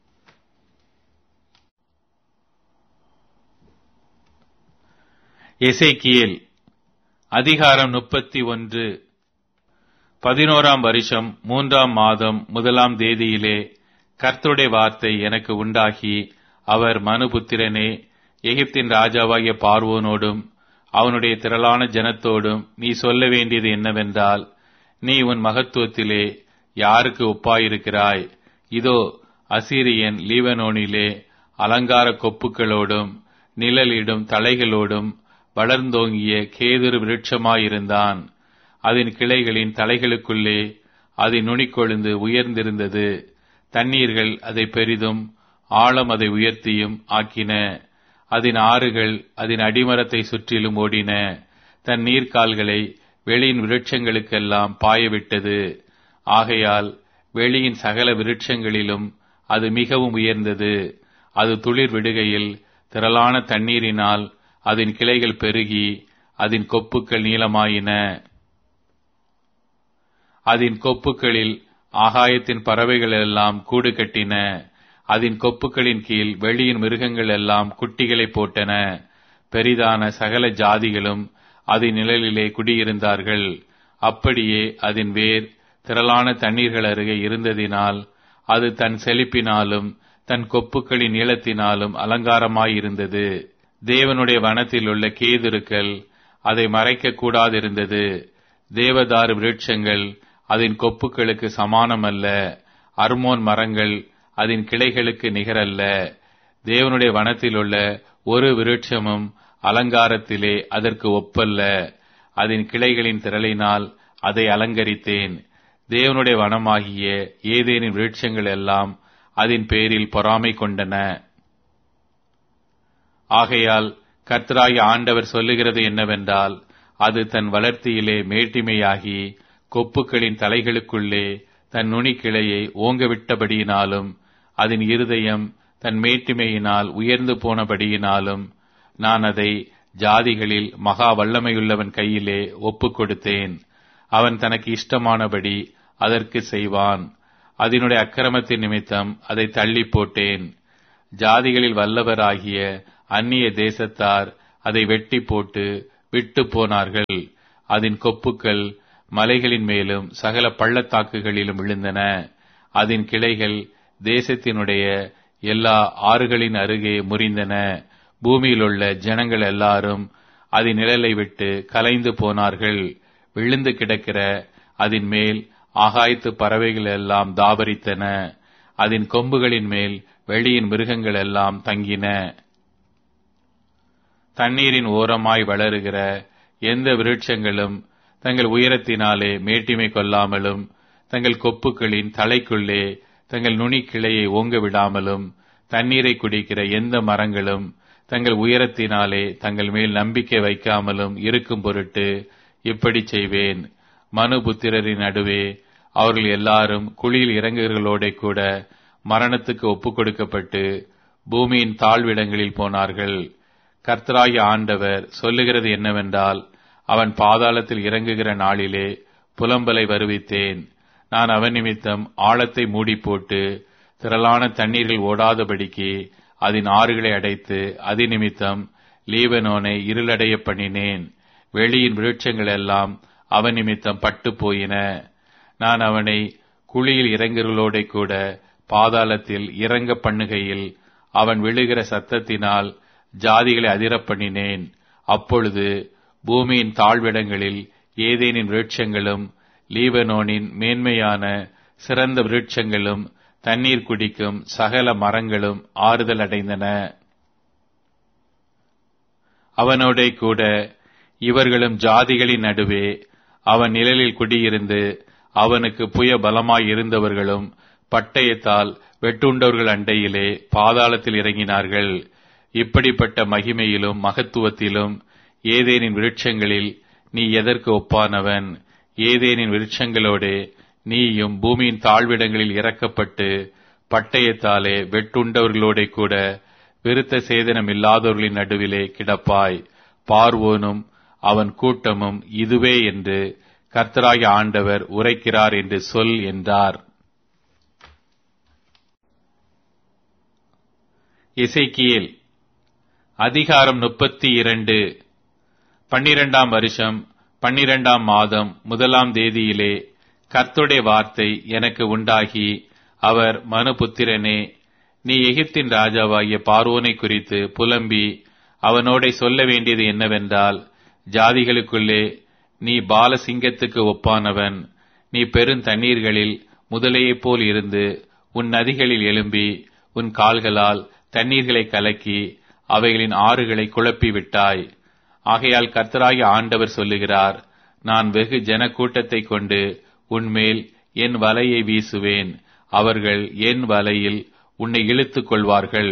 எசேக்கியேல் அதிகாரம் 31. 11ஆம் வருஷம் 3ஆம் மாதம் 1ஆம் தேதியிலே கர்த்தருடைய வார்த்தை எனக்கு உண்டாகி, அவர், மனுபுத்திரனே, எகிப்தின் ராஜாவாகிய பார்வோனோடும் அவனுடைய திரளான ஜனத்தோடும் நீ சொல்ல வேண்டியது என்னவென்றால், நீ உன் மகத்துவத்திலே யாருக்கு ஒப்பாயிருக்கிறாய்? இதோ, அசீரியன் லீபனோனிலே அலங்கார கொப்புகளோடும் நிழலிடும் தலைகளோடும் வளர்ந்தோங்கிய கேதுரு விருட்சமாயிருந்தான். அதன் கிளைகளின் தலைகளுக்குள்ளே அதன் நுனிக்கொழுந்து உயர்ந்திருந்தது. தண்ணீர்கள் அதை பெரிதும் ஆழம் அதை உயர்த்தியும் ஆக்கின. அதன் ஆறுகள் அதன் அடிமரத்தை சுற்றிலும் ஓடின. தன் நீர்க்கால்களை வெளியின் விருட்சங்களுக்கெல்லாம் பாயவிட்டது. ஆகையால் வெளியின் சகல விருட்சங்களிலும் அது மிகவும் உயர்ந்தது. அது துளிர் விடுகையில் திரளான தண்ணீரினால் அதன் கிளைகள் பெருகி அதன் கொப்புக்கள் நீளமாயின. அதன் கொப்புக்களில் ஆகாயத்தின் பறவைகள் எல்லாம் கூடு கட்டின. அதன் கொப்புக்களின் கீழ் வெளியின் மிருகங்கள் எல்லாம் குட்டிகளை போட்டன. பெரிதான சகல ஜாதிகளும் அதன் நிழலிலே குடியிருந்தார்கள். அப்படியே அதன் வேர் திரளான தண்ணீர்கள் அருகே இருந்ததினால் அது தன் செழிப்பினாலும் தன் கொப்புக்களின் நீளத்தினாலும் அலங்காரமாயிருந்தது. தேவனுடைய வனத்தில் உள்ள கேதுருக்கள் அதை மறைக்க கூடாதிருந்தது. தேவதாரு விருட்சங்கள் அதன் கொப்புக்களுக்கு சமானமல்ல. அர்மோன் மரங்கள் அதன் கிளைகளுக்கு நிகரல்ல. தேவனுடைய வனத்தில் உள்ள ஒரு விருட்சமும் அலங்காரத்திலே அதற்கு ஒப்பல்ல. அதன் கிளைகளின் திரளினால் அதை அலங்கரித்தேன். தேவனுடைய வனமாகிய ஏதேனின் விருட்சங்கள் எல்லாம் அதன் பேரில் பொறாமை கொண்டன. ஆகையால் கர்த்தராகிய ஆண்டவர் சொல்லுகிறது என்னவென்றால், அது தன் வளர்த்தியிலே மேட்டிமையாகி கொப்புக்களின் தலைகளுக்குள்ளே தன் நுனிக்கிளையை ஓங்கவிட்டபடியினாலும் அதன் இருதயம் தன் மேட்டிமையினால் உயர்ந்து போனபடியினாலும் நான் அதை ஜாதிகளில் மகா வல்லமையுள்ளவன் கையிலே ஒப்புக் கொடுத்தேன். அவன் தனக்கு இஷ்டமானபடி அதற்கு செய்வான். அதனுடைய அக்கிரமத்தின் நிமித்தம் அதை தள்ளி போட்டேன். ஜாதிகளில் வல்லவராகிய அந்நிய தேசத்தார் அதை வெட்டி போட்டு விட்டு போனார்கள். அதன் கொப்புக்கள் மலைகளின் மேலும் சகல பள்ளத்தாக்குகளிலும் விழுந்தன. அதன் கிளைகள் தேசத்தினுடைய எல்லா ஆறுகளின் அருகே முறிந்தன. பூமியிலுள்ள ஜனங்கள் எல்லாரும் அதன் நிழலை விட்டு கலைந்து போனார்கள். விழுந்து கிடக்கிற அதன் மேல் ஆகாயத்து பறவைகள் எல்லாம் தாபரித்தன. அதன் கொம்புகளின் மேல் வெளியின் மிருகங்கள் எல்லாம் தங்கின. தண்ணீரின் ஓரமாய் வளருகிற எந்த விருட்சங்களும் தங்கள் உயரத்தினாலே மேட்டிமை கொள்ளாமலும், தங்கள் கொப்புகளின் தலைக்குள்ளே தங்கள் நுனி கிளையை ஓங்க விடாமலும், தண்ணீரை குடிக்கிற எந்த மரங்களும் தங்கள் உயரத்தினாலே தங்கள் மேல் நம்பிக்கை வைக்காமலும் இருக்கும் பொருட்டு இப்படி செய்வேன். மனுபுத்திரரின் நடுவே அவர்கள் எல்லாரும் குழியில் இறங்குகளோட கூட மரணத்துக்கு ஒப்புக் கொடுக்கப்பட்டு பூமியின் தாழ்விடங்களில் போனார்கள். கர்த்தராகிய ஆண்டவர் சொல்லுகிறது என்னவென்றால், அவன் பாதாளத்தில் இறங்குகிற நாளிலே புலம்பலை வருவித்தேன். நான் அவன் நிமித்தம் ஆழத்தை மூடி போட்டு திரளான தண்ணீர்கள் ஓடாதபடிக்கு அதன் ஆறுகளை அடைத்து அதி நிமித்தம் லீபனோனை இருளடைய பண்ணினேன். வெளியின் விருட்சங்கள் எல்லாம் அவன் நிமித்தம் பட்டு போயின. நான் அவனை குழியில் இறங்குகளோட கூட பாதாளத்தில் இறங்க பண்ணுகையில் அவன் விழுகிற சத்தத்தினால் ஜாதிகளை அதிரப் பண்ணினேன். அப்பொழுது பூமியின் தாழ்விடங்களில் ஏதேனின் விருட்சங்களும் லீபனோனின் மேன்மையான சிறந்த விருட்சங்களும் தண்ணீர் குடிக்கும் சகல மரங்களும் ஆறுதல் அடைந்தன. அவனோட கூட இவர்களும் ஜாதிகளின் நடுவே அவன் நிழலில் குடியிருந்து அவனுக்கு புய பலமாய் இருந்தவர்களும் பட்டயத்தால் வெட்டுண்டவர்கள் அண்டையிலே பாதாளத்தில் இறங்கினார்கள். இப்படிப்பட்ட மகிமையிலும் மகத்துவத்திலும் ஏதேனின் விருட்சங்களில் நீ எதற்கு ஒப்பானவன்? ஏதேனின் விருட்சங்களோடே நீயும் பூமியின் தாழ்விடங்களில் இறக்கப்பட்டு பட்டயத்தாலே வெட்டுண்டவர்களோட கூட விருத்த சேதனம் இல்லாதவர்களின் நடுவிலே கிடப்பாய். பார்வோனும் அவன் கூட்டமும் இதுவே என்று கர்த்தராகிய ஆண்டவர் உரைக்கிறார் என்று சொல் என்றார். எசேக்கியேல் அதிகாரம் 32. 12ஆம் வருஷம் 12ஆம் மாதம் 1ஆம் தேதியிலே கர்த்தருடைய வார்த்தை எனக்கு உண்டாகி, அவர் மனுபுத்திரனே, நீ எகிப்தின் ராஜாவாகிய பார்வோனை குறித்து புலம்பி அவனோட சொல்ல வேண்டியது என்னவென்றால், ஜாதிகளுக்குள்ளே நீ பாலசிங்கத்துக்கு ஒப்பானவன். நீ பெருந்தண்ணீர்களில் முதலையைப் போல் இருந்து உன் நதிகளில் எழும்பி உன் கால்களால் தண்ணீர்களை கலக்கி அவைகளின் ஆறுகளை குழப்பி விட்டாய். ஆகையால் கர்த்தராகிய ஆண்டவர் சொல்லுகிறார், நான் வெகு ஜனக்கூட்டத்தை கொண்டு உன்மேல் என் வலையை வீசுவேன். அவர்கள் என் வலையில் உன்னை இழுத்துக் கொள்வார்கள்.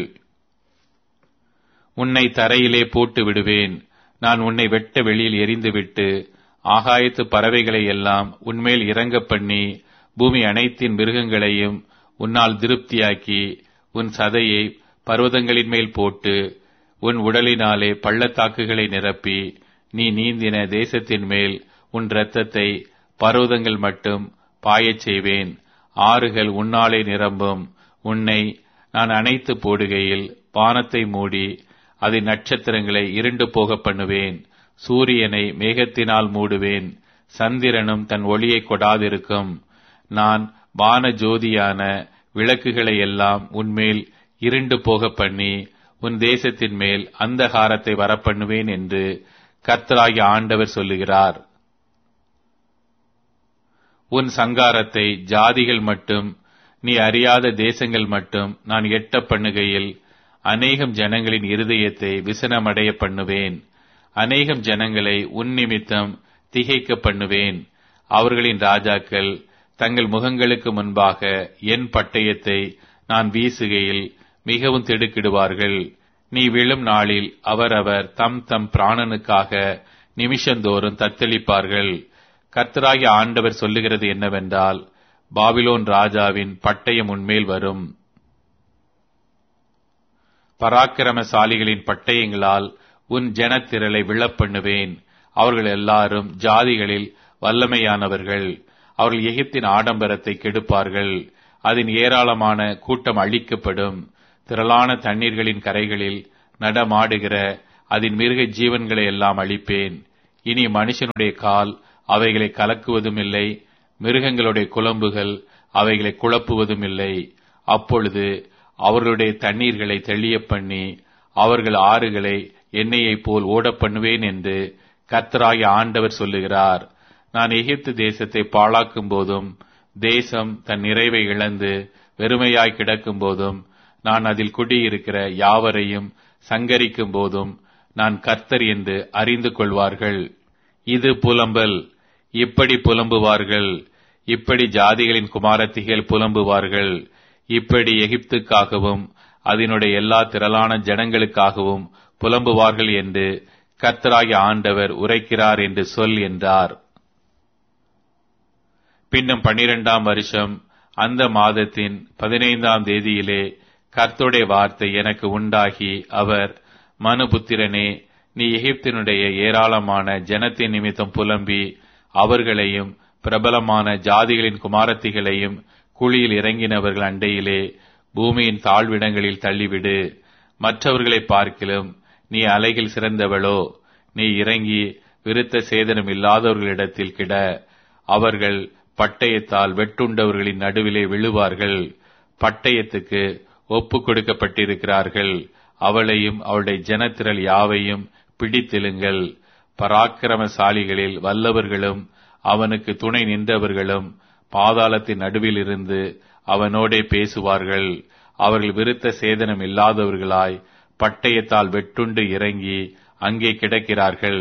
உன்னை தரையிலே போட்டு விடுவேன். நான் உன்னை வெட்ட வெளியில் எறிந்துவிட்டு ஆகாயத்து பறவைகளை எல்லாம் உன்மேல் இறங்க பண்ணி பூமி அனைத்தின் மிருகங்களையும் உன்னால் திருப்தியாக்கி உன் சதையை பர்வதங்களின் மேல் போட்டு உன் உடலினாலே பள்ளத்தாக்குகளை நிரப்பி நீ நீந்தின தேசத்தின் மேல் உன் இரத்தத்தை பர்வதங்கள் மட்டும் பாயச் செய்வேன். ஆறுகள் உன்னாலே நிரம்பும். உன்னை நான் அணைத்து போடுகையில் வானத்தை மூடி அதன் நட்சத்திரங்களை இருண்டு போக பண்ணுவேன். சூரியனை மேகத்தினால் மூடுவேன். சந்திரனும் தன் ஒளியை கொடாதிருக்கும். நான் வான ஜோதியான விளக்குகளை எல்லாம் உன்மேல் இருண்டு போக பண்ணி உன் தேசத்தின் மேல் அந்தகாரத்தை வரப்பண்ணுவேன் என்று கர்த்தராகிய ஆண்டவர் சொல்லுகிறார். உன் சங்காரத்தை ஜாதிகள் மட்டும் நீ அறியாத தேசங்கள் மட்டும் நான் எட்ட பண்ணுகையில் அநேகம் ஜனங்களின் இருதயத்தை விசனமடைய பண்ணுவேன். அநேகம் ஜனங்களை உன் நிமித்தம் திகைக்க பண்ணுவேன். அவர்களின் ராஜாக்கள் தங்கள் முகங்களுக்கு முன்பாக என் பட்டயத்தை நான் வீசுகையில் மிகவும் திடுக்கிடுவார்கள். நீ விழும் நாளில் அவரவர் தம் தம் பிராணனுக்காக நிமிஷந்தோறும் தத்தளிப்பார்கள். கர்த்தராகிய ஆண்டவர் சொல்லுகிறது என்னவென்றால், பாபிலோன் ராஜாவின் பட்டயம் உன்மேல் வரும். பராக்கிரமசாலிகளின் பட்டயங்களால் உன் ஜனத்திரளை விழப்பண்ணுவேன். அவர்கள் எல்லாரும் ஜாதிகளில் வல்லமையானவர்கள். அவர்கள் எகிப்தின் ஆடம்பரத்தை கெடுப்பார்கள். அதன் ஏராளமான கூட்டம் அழிக்கப்படும். திரளான தண்ணீர்களின் கரைகளில் நடமாடுகிற அதன் மிருக ஜீவன்களை எல்லாம் அழிப்பேன். இனி மனுஷனுடைய கால் அவைகளை கலக்குவதும் இல்லை, மிருகங்களுடைய குளம்புகள் அவைகளை குழப்புவதும் இல்லை. அப்பொழுது அவர்களுடைய தண்ணீர்களை தெளிய பண்ணி அவர்கள் ஆறுகளை எண்ணெயைப் போல் ஓடப் பண்ணுவேன் என்று கர்த்தராகிய ஆண்டவர் சொல்லுகிறார். நான் எகிப்து தேசத்தை பாழாக்கும் போதும், தேசம் தன் நிறைவை இழந்து வெறுமையாய் கிடக்கும் போதும், நான் அதில் குடியிருக்கிற யாவரையும் சங்கரிக்கும் போதும், நான் கர்த்தர் என்று அறிந்து கொள்வார்கள். இது புலம்பல். இப்படி புலம்புவார்கள். இப்படி ஜாதிகளின் குமாரத்திகள் புலம்புவார்கள். இப்படி எகிப்துக்காகவும் அதனுடைய எல்லா திரளான ஜனங்களுக்காகவும் புலம்புவார்கள் என்று கர்த்தராகிய ஆண்டவர் உரைக்கிறார் என்று சொல் என்றார். பின்னும் 12ஆம் வருஷம் அந்த மாதத்தின் 15ஆம் தேதியிலே கர்த்தருடைய வார்த்தை எனக்கு உண்டாகி, அவர், மனுபுத்திரனே, நீ எகிப்தினுடைய ஏராளமான ஜனத்தின் நிமித்தம் புலம்பி அவர்களையும் பிரபலமான ஜாதிகளின் குமாரத்திகளையும் குழியில் இறங்கினவர்கள் அண்டையிலே பூமியின் தாழ்விடங்களில் தள்ளிவிடு. மற்றவர்களை பார்க்கிலும் நீ அலைகள் சிறந்தவளோ, நீ இறங்கி விருத்த சேதனம் இல்லாதவர்களிடத்தில் கிட. அவர்கள் பட்டயத்தால் வெட்டுண்டவர்களின் நடுவிலே விழுவார்கள். பட்டயத்துக்கு ஒப்பு கொடுக்கப்பட்டிருக்கிறார்கள். அவளையும் அவளுடைய ஜனத்திரள் யாவையும் பிடித்தெழுங்கள். பராக்கிரமசாலிகளில் வல்லவர்களும் அவனுக்கு துணை நின்றவர்களும் பாதாளத்தின் நடுவில் இருந்து அவனோடே பேசுவார்கள். அவர்கள் விருத்த சேதனம் இல்லாதவர்களாய் பட்டயத்தால் வெட்டுண்டு இறங்கி அங்கே கிடக்கிறார்கள்.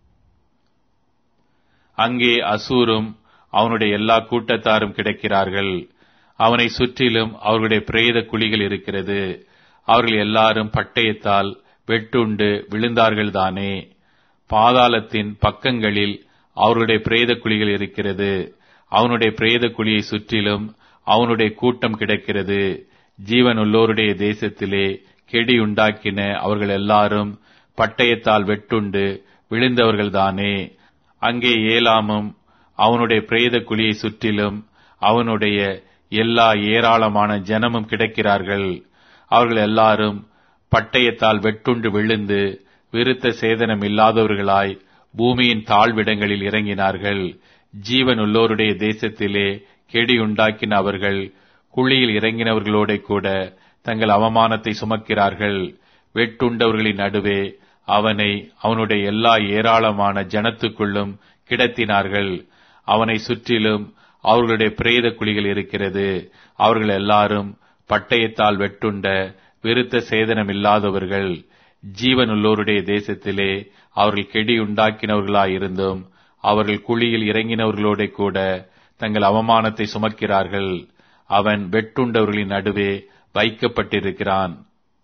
அங்கே அசூரும் அவனுடைய எல்லா கூட்டத்தாரும் கிடக்கிறார்கள். அவனை சுற்றிலும் அவர்களுடைய பிரேத குழிகள் இருக்கிறது. அவர்கள் எல்லாரும் பட்டயத்தால் வெட்டுண்டு விழுந்தார்கள்தானே. பாதாளத்தின் பக்கங்களில் அவருடைய பிரேத குழிகள் இருக்கிறது. அவனுடைய பிரேத குழியை சுற்றிலும் அவனுடைய கூட்டம் கிடக்கிறது. ஜீவன் உள்ளோருடைய தேசத்திலே கெடி உண்டாக்கின அவர்கள் எல்லாரும் பட்டயத்தால் வெட்டுண்டு விழுந்தவர்கள்தானே. அங்கே ஏலாமும் அவனுடைய பிரேத குழியை சுற்றிலும் அவனுடைய எல்லா ஏராளமான ஜனமும் கிடக்கிறார்கள். அவர்கள் எல்லாரும் பட்டயத்தால் வெட்டுண்டு விழுந்து விருத்த சேதனம் இல்லாதவர்களாய் பூமியின் தாழ்விடங்களில் இறங்கினார்கள். ஜீவன் உள்ளோருடைய தேசத்திலே கெடி உண்டாக்கின அவர்கள் குழியில் இறங்கினவர்களோட கூட தங்கள் அவமானத்தை சுமக்கிறார்கள். வெட்டுண்டவர்களின் நடுவே அவனை அவனுடைய எல்லா ஏராளமான ஜனத்துக்குள்ளும் கிடத்தினார்கள். அவனை சுற்றிலும் அவர்களுடைய பிரேத குழிகள் இருக்கிறது. அவர்கள் எல்லாரும் பட்டயத்தால் வெட்டுண்ட விருத்த சேதனம் இல்லாதவர்கள். ஜீவன் உள்ளோருடைய தேசத்திலே அவர்கள் கெடி உண்டாக்கினவர்களாயிருந்தும் அவர்கள் குழியில் இறங்கினவர்களோட கூட தங்கள் அவமானத்தை சுமக்கிறார்கள். அவன் வெட்டுண்டவர்களின் நடுவே வைக்கப்பட்டிருக்கிறான்.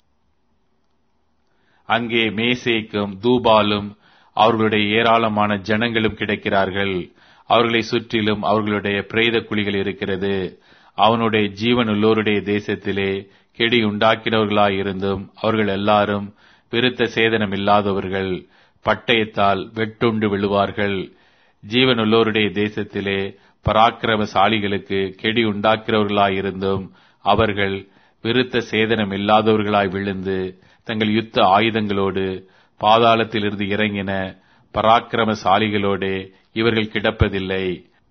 அங்கே மேசேக்கும் தூபாலும் அவர்களுடைய ஏராளமான ஜனங்களும் கிடக்கிறார்கள். அவர்களை சுற்றிலும் அவர்களுடைய பிரேத குழிகள் இருக்கிறது. அவனுடைய ஜீவன் உள்ளோருடைய தேசத்திலே கெடி உண்டாக்கினவர்களாயிருந்தும் அவர்கள் எல்லாரும் விருத்த சேதனம் இல்லாதவர்கள். பட்டயத்தால் வெட்டுண்டு விழுவார்கள். ஜீவன் உள்ளோருடைய தேசத்திலே பராக்கிரமசாலிகளுக்கு கெடி உண்டாக்கிறவர்களாயிருந்தும் அவர்கள் விருத்த சேதனம் இல்லாதவர்களாய் விழுந்து தங்கள் யுத்த ஆயுதங்களோடு பாதாளத்திலிருந்து இறங்கின பராக்கிரமசாலிகளோடே இவர்கள் கிடப்பதில்லை.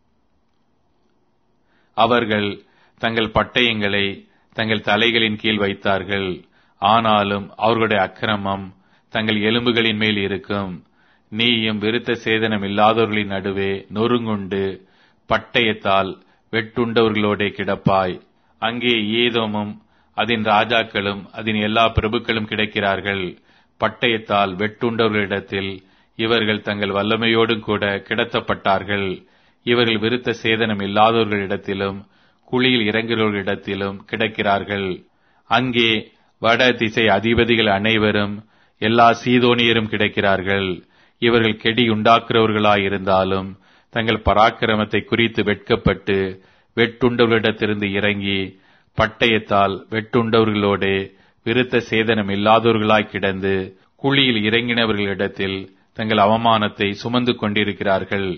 அவர்கள் தங்கள் பட்டயங்களை தங்கள் தலைகளின் கீழ் வைத்தார்கள். ஆனாலும் அவர்களுடைய அக்கிரமம் தங்கள் எலும்புகளின் மேல் இருக்கும். நீயும் விருத்த சேதனம் இல்லாதவர்களின் நடுவே நொறுங்குண்டு பட்டயத்தால் வெட்டுண்டவர்களோடே கிடப்பாய். அங்கே ஏதோமும் அதன் ராஜாக்களும் அதன் எல்லா பிரபுக்களும் கிடக்கிறார்கள். பட்டயத்தால் வெட்டுண்டவர்களிடத்தில் இவர்கள் தங்கள் வல்லமையோடும் கூட கிடத்தப்பட்டார்கள். இவர்கள் விருத்த சேதனம் இல்லாதவர்களிடத்திலும் குழியில் இறங்குகிறவர்களிடத்திலும் கிடக்கிறார்கள். அங்கே வட திசை அதிபதிகள் அனைவரும் எல்லா சீதோனியரும் கிடக்கிறார்கள். இவர்கள் கெடி உண்டாக்குறவர்களாயிருந்தாலும் தங்கள் பராக்கிரமத்தை குறித்து வெட்கப்பட்டு வெட்டுண்டவர்களிடத்திலிருந்து இறங்கி பட்டயத்தால் வெட்டுண்டவர்களோடே விருத்த சேதனம் இல்லாதவர்களாய் கிடந்து குழியில் இறங்கினவர்களிடத்தில் தங்கள் அவமானத்தை சுமந்து கொண்டிருக்கிறார்கள்.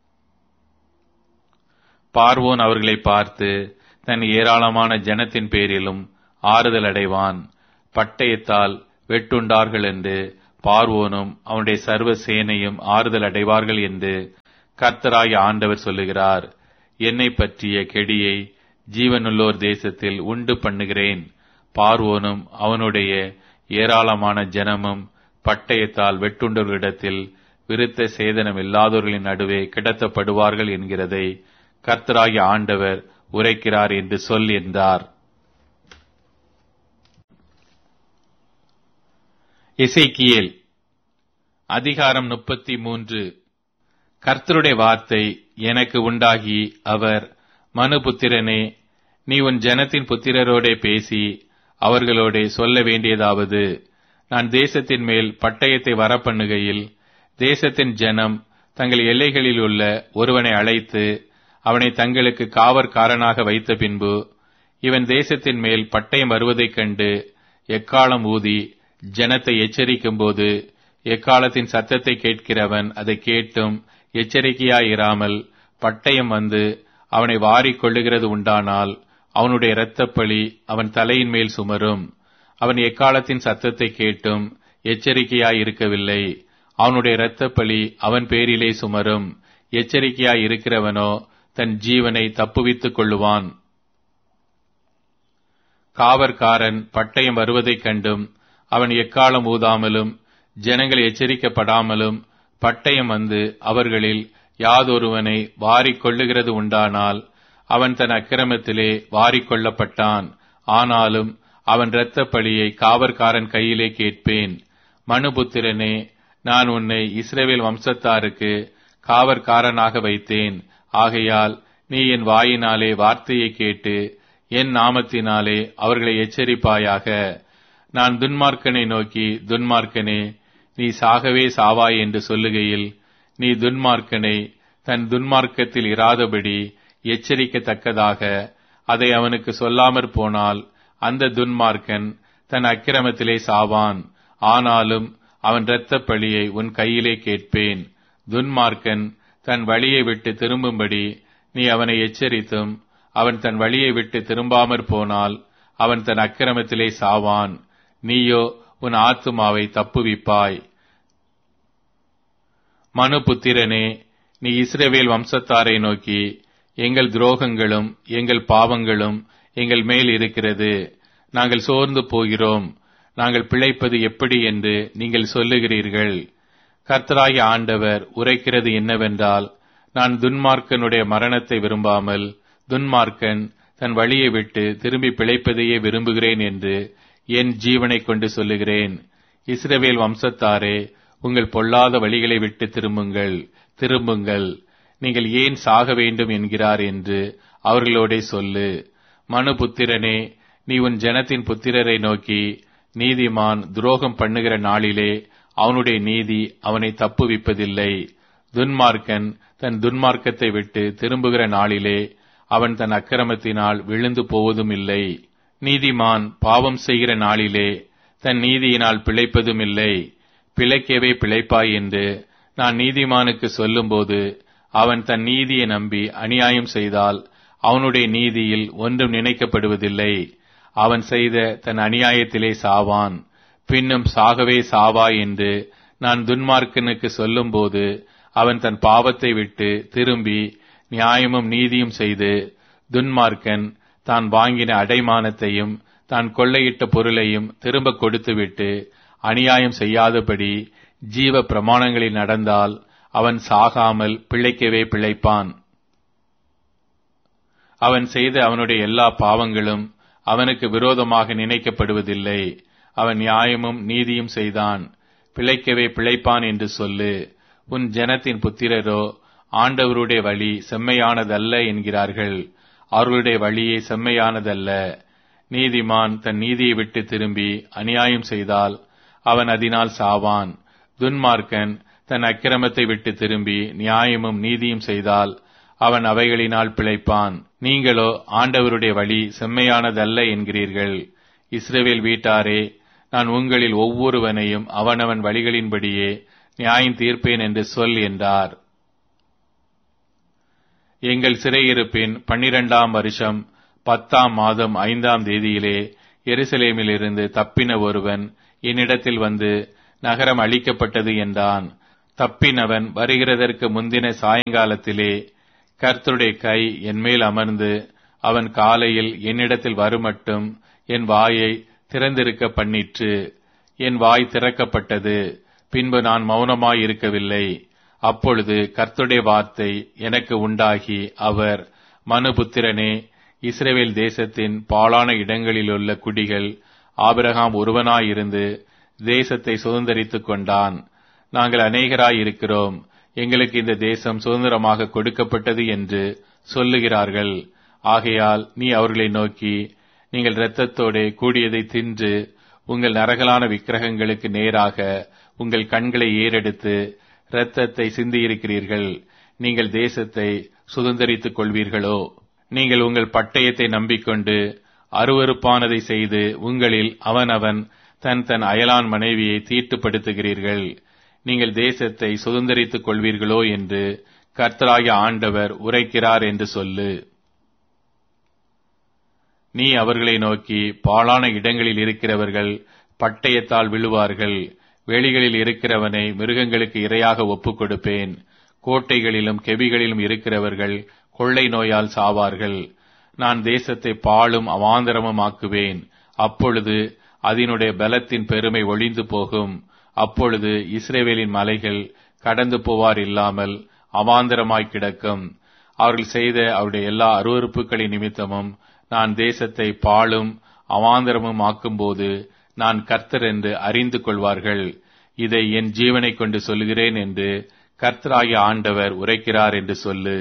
பார்வோன் அவர்களை பார்த்து தன் ஏராளமான ஜனத்தின் பேரிலும் ஆறுதல் அடைவான். பட்டயத்தால் வெட்டுண்டார்கள் என்று பார்வோனும் அவனுடைய சர்வ சேனையும் ஆறுதல் அடைவார்கள் என்று கர்த்தராகிய ஆண்டவர் சொல்லுகிறார். என்னை பற்றிய கெடியை ஜீவனுள்ளோர் தேசத்தில் உண்டு பண்ணுகிறேன். பார்வோனும் அவனுடைய ஏராளமான ஜனமும் பட்டயத்தால் வெட்டுண்டவர்களிடத்தில் விருத்த சேதனம் இல்லாதவர்களின் நடுவே கிடத்தப்படுவார்கள் என்கிறதை கர்த்தராகிய ஆண்டவர் உரைக்கிறார் என்று சொல் என்றார். எசேக்கியேல் அதிகாரம் 33. கர்த்தருடைய வார்த்தை எனக்கு உண்டாகி அவர், மனுபுத்திரனே, நீ உன் ஜனத்தின் புத்திரரோடே பேசி அவர்களோடே சொல்ல வேண்டியதாவது, நான் தேசத்தின் மேல் பட்டயத்தை வரப்பண்ணுகையில் தேசத்தின் ஜனம் தங்கள் எல்லைகளில் உள்ள ஒருவனை அழைத்து அவனை தங்களுக்கு காவற்காரனாக வைத்த பின்பு, இவன் தேசத்தின் மேல் பட்டயம் வருவதைக் கண்டு எக்காளம் ஊதி ஜனத்தை எச்சரிக்கும் போது, எக்காலத்தின் சத்தத்தை கேட்கிறவன் அதை கேட்டும் எச்சரிக்கையாயிராமல் பட்டயம் வந்து அவனை வாரிக் கொள்ளுகிறது உண்டானால், அவனுடைய இரத்தப்பழி அவன் தலையின் மேல் சுமரும். அவன் எக்காலத்தின் சத்தத்தை கேட்டும் எச்சரிக்கையாயிருக்கவில்லை, அவனுடைய இரத்தப்பழி அவன் பேரிலே சுமரும். எச்சரிக்கையாயிருக்கிறவனோ தன் ஜீவனை தப்புவித்துக் கொள்ளுவான். காவற்காரன் பட்டயம் வருவதைக் கண்டும் அவன் எக்காலம் ஊதாமலும் ஜனங்கள் எச்சரிக்கப்படாமலும் பட்டயம் வந்து அவர்களில் யாதொருவனை வாரிக் கொள்ளுகிறது உண்டானால், அவன் தன் அக்கிரமத்திலே வாரிக்கொள்ளப்பட்டான். ஆனாலும் அவன் இரத்தப்பழியை காவற்காரன் கையிலே கேட்பேன். மனுபுத்திரனே, நான் உன்னை இஸ்ரவேல் வம்சத்தாருக்கு காவற்காரனாக வைத்தேன். ஆகையால் நீ என் வாயினாலே வார்த்தையை கேட்டு என் நாமத்தினாலே அவர்களை எச்சரிப்பாயாக. நான் துன்மார்க்கனை நோக்கி, துன்மார்க்கனே, நீ சாகவே சாவாய் என்று சொல்லுகையில், நீ துன்மார்க்கனை தன் துன்மார்க்கத்தில் இராதபடி எச்சரிக்கத்தக்கதாக அதை அவனுக்கு சொல்லாமற் போனால், அந்த துன்மார்க்கன் தன் அக்கிரமத்திலே சாவான். ஆனாலும் அவன் இரத்தப் பழியை உன் கையிலே கேட்பேன். துன்மார்க்கன் தன் வழியை விட்டு திரும்பும்படி நீ அவனை எச்சரித்தும் அவன் தன் வழியை விட்டு திரும்பாமற் போனால், அவன் தன் அக்கிரமத்திலே சாவான். நீயோ உன் ஆத்துமாவை தப்புவிப்பாய். மனுபுத்திரனே, நீ இஸ்ரவேல் வம்சத்தாரை நோக்கி, எங்கள் துரோகங்களும் எங்கள் பாவங்களும் எங்கள் மேல் இருக்கிறது, நாங்கள் சோர்ந்து போகிறோம், நாங்கள் பிழைப்பது எப்படி என்று நீங்கள் சொல்லுகிறீர்கள். கர்த்தராகிய ஆண்டவர் உரைக்கிறது என்னவென்றால், நான் துன்மார்க்கனுடைய மரணத்தை விரும்பாமல் துன்மார்க்கன் தன் வழியை விட்டு திரும்பி பிழைப்பதையே விரும்புகிறேன் என்று என் ஜீவனை கொண்டு சொல்லுகிறேன். இஸ்ரவேல் வம்சத்தாரே, உங்கள் பொல்லாத வழிகளை விட்டு திரும்புங்கள், திரும்புங்கள், நீங்கள் ஏன் சாக வேண்டும் என்கிறார் என்று அவர்களோடே சொல்லு. மனுபுத்திரனே, நீ உன் ஜனத்தின் புத்திரரை நோக்கி, நீதிமான் துரோகம் பண்ணுகிற நாளிலே அவனுடைய நீதி அவனை தப்புவிப்பதில்லை. துன்மார்க்கன் தன் துன்மார்க்கத்தை விட்டு திரும்புகிற நாளிலே அவன் தன் அக்கிரமத்தினால் விழுந்து போவதும் இல்லை. நீதிமான் பாவம் செய்கிற நாளிலே தன் நீதியினால் பிழைப்பதும் இல்லை. பிழைக்கவே பிழைப்பாய் என்று நான் நீதிமானுக்கு சொல்லும்போது, அவன் தன் நீதியை நம்பி அநியாயம் செய்தால் அவனுடைய நீதியில் ஒன்றும் நினைக்கப்படுவதில்லை. அவன் செய்த தன் அநியாயத்திலே சாவான். பின்னும் சாகவே சாவாய் என்று நான் துன்மார்க்கனுக்கு சொல்லும்போது, அவன் தன் பாவத்தை விட்டு திரும்பி நியாயமும் நீதியும் செய்து, துன்மார்க்கன் தான் வாங்கின அடைமானத்தையும் தான் கொள்ளையிட்ட பொருளையும் திரும்ப கொடுத்துவிட்டு அநியாயம் செய்யாதபடி ஜீவ பிரமாணங்களில் நடந்தால் அவன் சாகாமல் பிழைக்கவே பிழைப்பான். அவன் செய்த அவனுடைய எல்லா பாவங்களும் அவனுக்கு விரோதமாக நினைக்கப்படுவதில்லை. அவன் நியாயமும் நீதியும் செய்தான், பிழைக்கவே பிழைப்பான் என்று சொல்லு. உன் ஜனத்தின் புத்திரரோ ஆண்டவருடைய வழி செம்மையானதல்ல என்கிறார்கள். அவர்களுடைய வழியே செம்மையானதல்ல. நீதிமான் தன் நீதியை விட்டு திரும்பி அநியாயம் செய்தால் அவன் அதனால் சாவான். துன்மார்க்கன் தன் அக்கிரமத்தை விட்டு திரும்பி நியாயமும் நீதியும் செய்தால் அவன் அவைகளினால் பிழைப்பான். நீங்களோ ஆண்டவருடைய வழி செம்மையானதல்ல என்கிறீர்கள். இஸ்ரவேல் வீட்டாரே, நான் உங்களில் ஒவ்வொருவனையும் அவனவன் வழிகளின்படியே நியாயம் தீர்ப்பேன் என்று சொல் என்றார். எங்கள் சிறையிருப்பின் 12ஆம் வருஷம் 10ஆம் மாதம் 5ஆம் தேதியிலே எருசலேமிலிருந்து தப்பின ஒருவன் என்னிடத்தில் வந்து, நகரம் அழிக்கப்பட்டது என்றான். தப்பினவன் வருகிறதற்கு முந்தின சாயங்காலத்திலே கர்த்தருடைய கை என்மேல் அமர்ந்து அவன் காலையில் என்னிடத்தில் வருமட்டும் என் வாயை திறந்திருக்க பண்ணிற்று. என் வாய் திறக்கப்பட்டது. பின்பு நான் மௌனமாயிருக்கவில்லை. அப்பொழுது கர்த்தருடைய வார்த்தை எனக்கு உண்டாகி அவர், மனுபுத்திரனே, இஸ்ரவேல் தேசத்தின் பாழான இடங்களிலுள்ள குடிகள் ஆபிரகாம் ஒருவனாயிருந்து தேசத்தை சுதந்தரித்துக் கொண்டான். நாங்கள் அநேகராயிருக்கிறோம், எங்களுக்கு இந்த தேசம் சுதந்திரமாக கொடுக்கப்பட்டது என்று சொல்லுகிறார்கள். ஆகையால் நீ அவர்களை நோக்கி, நீங்கள் இரத்தத்தோடே கூடியதை தின்று உங்கள் நரகலான விக்கிரகங்களுக்கு நேராக உங்கள் கண்களை ஏறெடுத்து இரத்தத்தை சிந்தியிருக்கிறீர்கள். நீங்கள் தேசத்தை சுதந்தரித்துக் கொள்வீர்களோ? நீங்கள் உங்கள் பட்டயத்தை நம்பிக்கொண்டு அருவருப்பானதை செய்து உங்களில் அவனவன் தன் தன் அயலான் மனைவியை தீட்டுப்படுத்துகிறீர்கள். நீங்கள் தேசத்தை சுதந்தரித்துக் கொள்வீர்களோ என்று கர்த்தராகிய ஆண்டவர் உரைக்கிறார் என்று சொல்லு. நீ அவர்களை நோக்கி, பாழான இடங்களில் இருக்கிறவர்கள் பட்டயத்தால் விழுவார்கள். வெளிகளில் இருக்கிறவனை மிருகங்களுக்கு இரையாக ஒப்புக் கொடுப்பேன். கோட்டைகளிலும் கெபிகளிலும் இருக்கிறவர்கள் கொள்ளை நோயால் சாவார்கள். நான் தேசத்தை பாழும் அவாந்தரமும் ஆக்குவேன். அப்பொழுது அதனுடைய பலத்தின் பெருமை ஒழிந்து போகும். அப்பொழுது இஸ்ரவேலின் மலைகள் கடந்து போவார் இல்லாமல் அவாந்தரமாய் கிடக்கும். அவர்கள் செய்த அவருடைய எல்லா அருவருப்புகளின் நிமித்தமும் நான் தேசத்தை பாழும் அவாந்தரமும் ஆக்கும்போது நான் கர்த்தர் என்று அறிந்து கொள்வார்கள். இதை என் ஜீவனை கொண்டு சொல்கிறேன் என்று கர்த்தராகிய ஆண்டவர் உரைக்கிறார் என்று சொல்லு.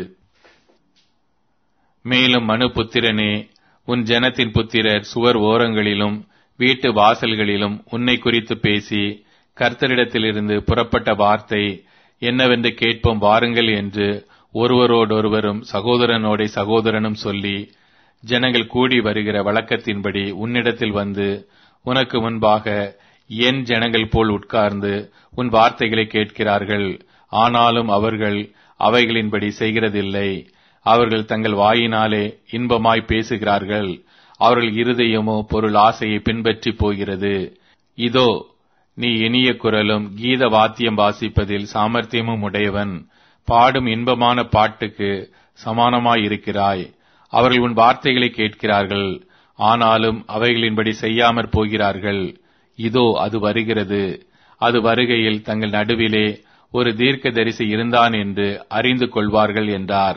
மேலும் மனுபுத்திரனே, உன் ஜனத்தின் புத்திரர் சுவர் ஓரங்களிலும் வீட்டு வாசல்களிலும் உன்னை குறித்து பேசி, கர்த்தரிடத்திலிருந்து புறப்பட்ட வார்த்தை என்னவென்று கேட்போம் வாருங்கள் என்று ஒருவரோடொருவரும் சகோதரனோட சகோதரனும் சொல்லி, ஜனங்கள் கூடி வருகிற வழக்கத்தின்படி உன்னிடத்தில் வந்து உனக்கு முன்பாக என் ஜனங்கள் போல் உட்கார்ந்து உன் வார்த்தைகளை கேட்கிறார்கள். ஆனாலும் அவர்கள் அவைகளின்படி செய்கிறதில்லை. அவர்கள் தங்கள் வாயினாலே இன்பமாய் பேசுகிறார்கள். அவர்கள் இருதயமோ பொருள் ஆசையை பின்பற்றி போகிறது. இதோ, நீ இனிய குரலும் கீத வாத்தியம் வாசிப்பதில் சாமர்த்தியமும் உடையவன், பாடும் இன்பமான பாட்டுக்கு சமானமாயிருக்கிறாய். அவர்கள் உன் வார்த்தைகளை கேட்கிறார்கள், ஆனாலும் அவைகளின்படி செய்யாமற் போகிறார்கள். இதோ, அது வருகிறது. அது வருகையில் தங்கள் நடுவிலே ஒரு தீர்க்கதரிசி இருந்தான் என்று அறிந்து கொள்வார்கள் என்றார்.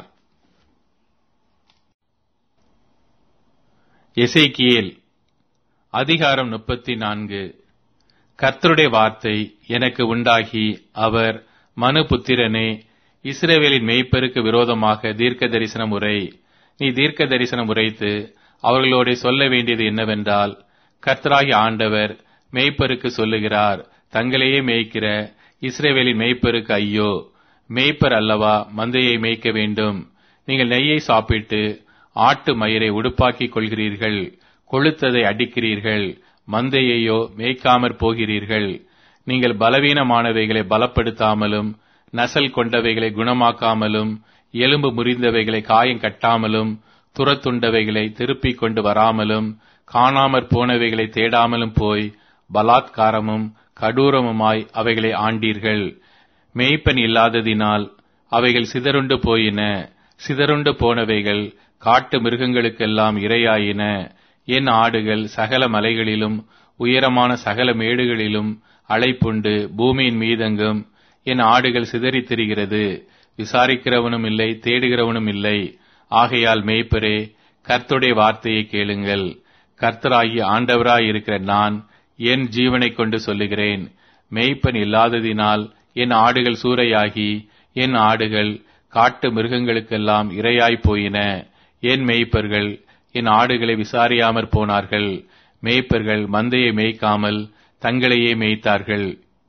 எசேக்கியேல் அதிகாரம் 34. கர்த்தருடைய வார்த்தை எனக்கு உண்டாகி அவர், மனுபுத்திரனே, இஸ்ரவேலின் மேய்ப்பருக்கு விரோதமாக தீர்க்க தரிசனம் உரை. நீ தீர்க்க தரிசனம் உரைத்து அவர்களோட சொல்ல வேண்டியது என்னவென்றால், கர்த்தராகிய ஆண்டவர் மேய்ப்பருக்கு சொல்லுகிறார், தங்களையே மேய்க்கிற இஸ்ரவேலின் மேய்ப்பருக்கு ஐயோ! மேய்ப்பர் அல்லவா மந்தையை மேய்க்க வேண்டும். நீங்கள் நெய்யை சாப்பிட்டு ஆட்டு மயிரை உடுப்பாக்கிக் கொள்கிறீர்கள், கொழுத்ததை அடிக்கிறீர்கள், மந்தையையோ மேய்க்காமற் போகிறீர்கள். நீங்கள் பலவீனமானவைகளை பலப்படுத்தாமலும் நசல் கொண்டவைகளை குணமாக்காமலும் எலும்பு முறிந்தவைகளை காயம் கட்டாமலும் துரத்துண்டவைகளை திருப்பிக் கொண்டு வராமலும் காணாமற் போனவைகளை தேடாமலும் போய் பலாத்காரமும் கடூரமுமாய் அவைகளை ஆண்டீர்கள். மேய்ப்பன் இல்லாததினால் அவைகள் சிதறுண்டு போயின. சிதறுண்டு போனவைகள் காட்டு மிருகங்களுக்கெல்லாம் இரையாயின. என் ஆடுகள் சகல மலைகளிலும் உயரமான சகல மேடுகளிலும் அலைப்புண்டு பூமியின் மீதெங்கும் என் ஆடுகள் சிதறித் திரிகிறது. விசாரிக்கிறவனும் இல்லை, தேடுகிறவனும் இல்லை. ஆகையால் மேய்ப்பரே, கர்த்தருடைய வார்த்தையை கேளுங்கள். கர்த்தராகி ஆண்டவராயிருக்கிற நான் என் ஜீவனை கொண்டு சொல்லுகிறேன். மேய்ப்பன் இல்லாததினால் என் ஆடுகள் சூறையாகி என் ஆடுகள் காட்டு மிருகங்களுக்கெல்லாம் இரையாய்ப் போயின. என் மேய்ப்பர்கள் என் ஆடுகளை விசாரியாமற் போனார்கள். மேய்ப்பர்கள் மந்தையை மேய்க்காமல் தங்களையே மேய்த்தார்கள்.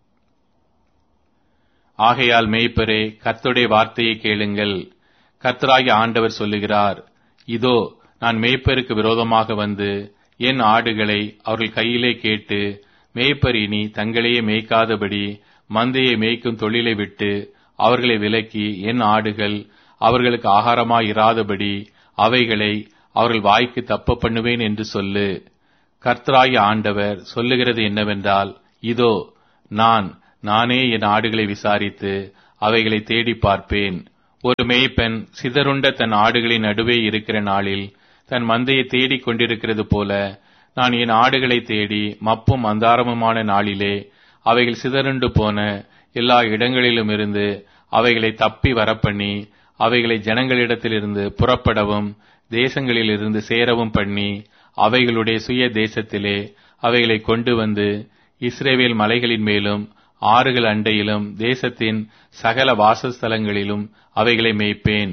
ஆகையால் மேய்ப்பரே, கர்த்தருடைய வார்த்தையை கேளுங்கள். கர்த்தராகிய ஆண்டவர் சொல்லுகிறார், இதோ, நான் மேய்ப்பருக்கு விரோதமாக வந்து என் ஆடுகளை அவர்கள் கையிலே கேட்டு, மேய்ப்பர் இனி தங்களையே மேய்க்காதபடி மந்தையை மேய்க்கும் தொழிலை விட்டு அவர்களை விலக்கி என் ஆடுகள் அவர்களுக்கு ஆகாரமாயிராதபடி அவைகளை அவர்கள் வாய்க்கு தப்ப பண்ணுவேன் என்று சொல்லு. கர்த்தராகிய ஆண்டவர் சொல்லுகிறது என்னவென்றால், இதோ, நானே என் ஆடுகளை விசாரித்து அவைகளை தேடி பார்ப்பேன். ஒரு மேய்ப்பன் சிதறுண்ட தன் ஆடுகளின் நடுவே இருக்கிற நாளில் தன் மந்தையை தேடிக் கொண்டிருக்கிறது போல, நான் என் ஆடுகளை தேடி மப்பும் அந்தாரமுமான நாளிலே அவைகள் சிதறுண்டு போன எல்லா இடங்களிலும் இருந்து அவைகளை தப்பி வரப்பண்ணி, அவைகளை ஜனங்களிடத்திலிருந்து புறப்படவும் தேசங்களிலிருந்து சேரவும் பண்ணி, அவைகளுடைய சுய தேசத்திலே அவைகளை கொண்டு வந்து இஸ்ரவேல் மலைகளின் மேலும் ஆறுகள் அண்டையிலும் தேசத்தின் சகல வாசஸ்தலங்களிலும் அவைகளை மேய்ப்பேன்.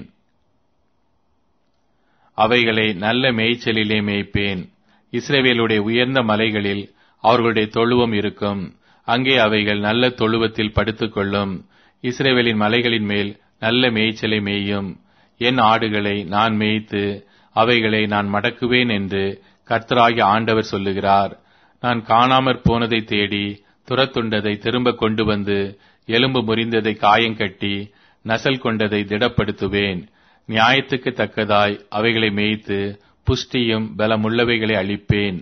அவைகளை நல்ல மேய்ச்சலிலே மேய்ப்பேன். இஸ்ரவேலுடைய உயர்ந்த மலைகளில் அவர்களுடைய தொழுவம் இருக்கும். அங்கே அவைகள் நல்ல தொழுவத்தில் படுத்துக்கொள்ளும். இஸ்ரவேலின் மலைகளின் மேல் நல்ல மேய்ச்சலை மேயும். என் ஆடுகளை நான் மேய்த்து அவைகளை நான் மடக்குவேன் என்று கர்த்தராகிய ஆண்டவர் சொல்லுகிறார். நான் காணாமற் போனதை தேடி துரத்துண்டதை திரும்ப கொண்டு வந்து, எலும்பு முறிந்ததை காயங்கட்டி நசல் கொண்டதை திடப்படுத்துவேன். நியாயத்துக்கு தக்கதாய் அவைகளை மேய்த்து புஷ்டியும் பலமுள்ளவைகளை அளிப்பேன்.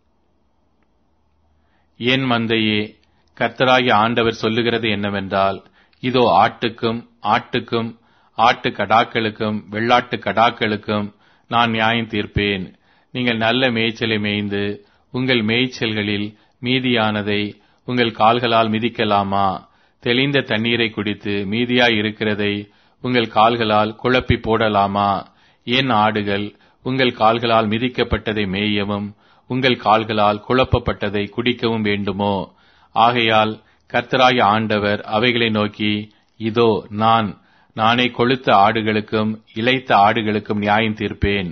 என் மந்தையே, கர்த்தராகிய ஆண்டவர் சொல்லுகிறது என்னவென்றால், இதோ ஆட்டுக்கும் ஆட்டு கடாக்களுக்கும் வெள்ளாட்டு கடாக்களுக்கும் நான் நியாயம் தீர்ப்பேன். நீங்கள் நல்ல மேய்ச்சலை மேய்ந்து உங்கள் மேய்ச்சல்களில் மீதியானதை உங்கள் கால்களால் மிதிக்கலாமா? தெளிந்த தண்ணீரை குடித்து மீதியாய் இருக்கிறதை உங்கள் கால்களால் குழப்பி போடலாமா? என் ஆடுகள் உங்கள் கால்களால் மிதிக்கப்பட்டதை மேயவும் உங்கள் கால்களால் குழப்பப்பட்டதை குடிக்கவும் வேண்டுமோ? ஆகையால் கர்த்தராகிய ஆண்டவர் அவைகளை நோக்கி, இதோ நானே கொழுத்த ஆடுகளுக்கும் இளைத்த ஆடுகளுக்கும் நியாயம் தீர்ப்பேன்.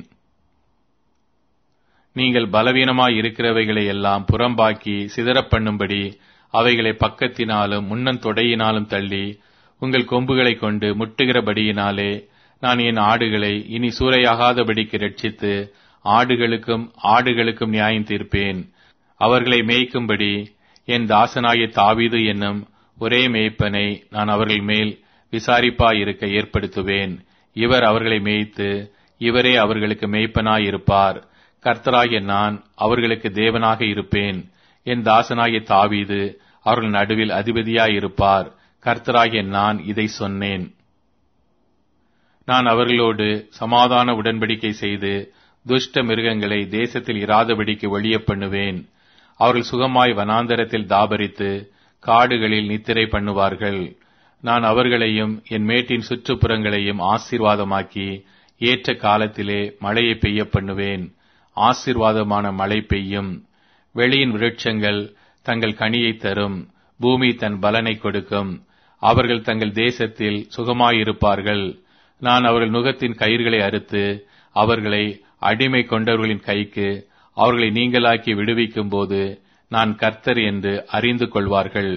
நீங்கள் பலவீனமாய் இருக்கிறவைகளை எல்லாம் புறம்பாக்கி சிதறப் பண்ணும்படி அவைகளை பக்கத்தினாலும் முன்னந்தொடையினாலும் தள்ளி உங்கள் கொம்புகளை கொண்டு முட்டுகிறபடியினாலே நான் என் ஆடுகளை இனி சூறையாகாதபடிக்கு ரட்சித்து ஆடுகளுக்கும் நியாயம் தீர்ப்பேன். அவர்களை மேய்க்கும்படி என் தாசனாகிய தாவீது என்னும் ஒரே மேய்ப்பனை நான் அவர்கள் மேல் விசாரிப்பாயிருக்க ஏற்படுத்துவேன். இவர் அவர்களை மேய்த்து இவரே அவர்களுக்கு மேய்ப்பனாயிருப்பார். கர்த்தராகிய நான் அவர்களுக்கு தேவனாக இருப்பேன். என் தாசனாகிய தாவீது அவர்கள் நடுவில் அதிபதியாயிருப்பார். கர்த்தராகிய நான் இதை சொன்னேன். நான் அவர்களோடு சமாதான உடன்படிக்கை செய்து துஷ்ட மிருகங்களை தேசத்தில் இராதபடிக்கு ஒழிய பண்ணுவேன். அவர்கள் சுகமாய் வனாந்தரத்தில் தாபரித்து காடுகளில் நித்திரை பண்ணுவார்கள். நான் அவர்களையும் என் மேட்டின் சுற்றுப்புறங்களையும் ஆசீர்வாதமாக்கி ஏற்ற காலத்திலே மழையை பெய்ய பண்ணுவேன். ஆசீர்வாதமான மழை பெய்யும். வெளியின் விருட்சங்கள் தங்கள் கனியை தரும். பூமி தன் பலனை கொடுக்கும். அவர்கள் தங்கள் தேசத்தில் சுகமாயிருப்பார்கள். நான் அவர்கள் நுகத்தின் கயிர்களை அறுத்து அவர்களை அடிமை கொண்டவர்களின் கைக்கு அவர்களை நீங்களாக்கி விடுவிக்கும் போது நான் கர்த்தர் என்று அறிந்து கொள்வார்கள்.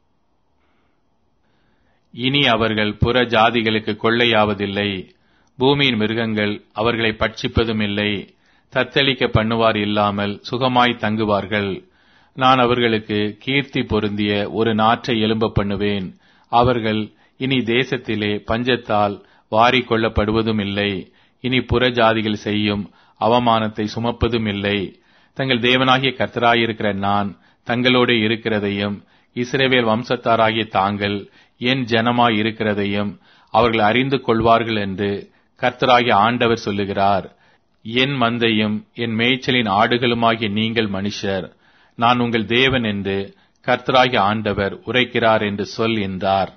இனி அவர்கள் புற ஜாதிகளுக்கு கொள்ளையாவதில்லை. பூமியின் மிருகங்கள் அவர்களை பட்சிப்பதும் இல்லை. தத்தளிக்க பண்ணுவார் இல்லாமல் சுகமாய் தங்குவார்கள். நான் அவர்களுக்கு கீர்த்தி பொருந்திய ஒரு நாற்றை எழும்ப பண்ணுவேன். அவர்கள் இனி தேசத்திலே பஞ்சத்தால் வாரி கொள்ளப்படுவதும் இல்லை. இனி புற ஜாதிகள் செய்யும் அவமானத்தை சுமப்பதும் இல்லை. தங்கள் தேவனாகிய கர்த்தராயிருக்கிற நான் தங்களோடு இருக்கிறதையும் இஸ்ரவேல் வம்சத்தாராகிய தாங்கள் என் ஜனமாய் இருக்கிறதையும் அவர்கள் அறிந்து கொள்வார்கள் என்று கர்த்தராகிய ஆண்டவர் சொல்லுகிறார். என் மந்தையும் என் மேய்ச்சலின் ஆடுகளுமாகிய நீங்கள் மனுஷர், நான் உங்கள் தேவன் என்று கர்த்தராகிய ஆண்டவர் உரைக்கிறார் என்று சொல் என்றார்.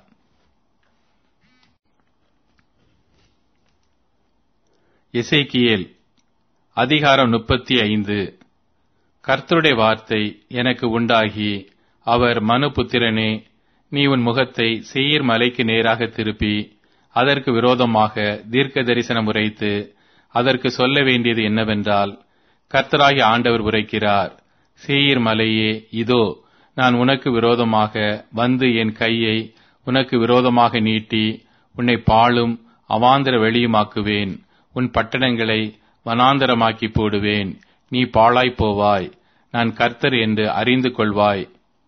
எசேக்கியேல் அதிகாரம் 35. கர்த்தருடைய வார்த்தை எனக்கு உண்டாகி, அவர் மனுபுத்திரனே, நீ உன் முகத்தை சேயீர் மலைக்கு நேராக திருப்பி அதற்கு விரோதமாக தீர்க்க தரிசனம் உரைத்து அதற்கு சொல்ல வேண்டியது என்னவென்றால், கர்த்தராகிய ஆண்டவர் உரைக்கிறார், சேயீர் மலையே, இதோ நான் உனக்கு விரோதமாக வந்து என் கையை உனக்கு விரோதமாக நீட்டி உன்னை பாழும் அவாந்தர வெளியுமாக்குவேன். உன் பட்டணங்களை வனாந்தரமாக்கி போடுவேன். நீ பாழாய்ப் போவாய். நான் கர்த்தர் என்று அறிந்து கொள்வாய்.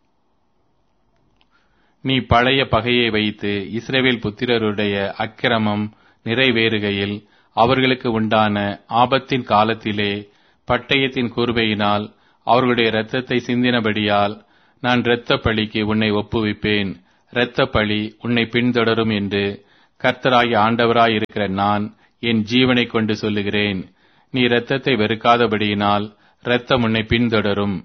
நீ பழைய பகையை வைத்து இஸ்ரவேல் புத்திரருடைய அக்கிரமம் நிறைவேறுகையில் அவர்களுக்கு உண்டான ஆபத்தின் காலத்திலே பட்டயத்தின் கூர்வையினால் அவர்களுடைய இரத்தத்தை சிந்தினபடியால் நான் இரத்த பழிக்கு உன்னை ஒப்புவிப்பேன், இரத்த பழி உன்னை பின்தொடரும் என்று கர்த்தராகிய ஆண்டவராயிருக்கிற நான் என் ஜீவனை கொண்டு சொல்லுகிறேன். நீ இரத்தத்தை வெறுக்காதபடியினால் இரத்தம் உன்னை பின்தொடரும்.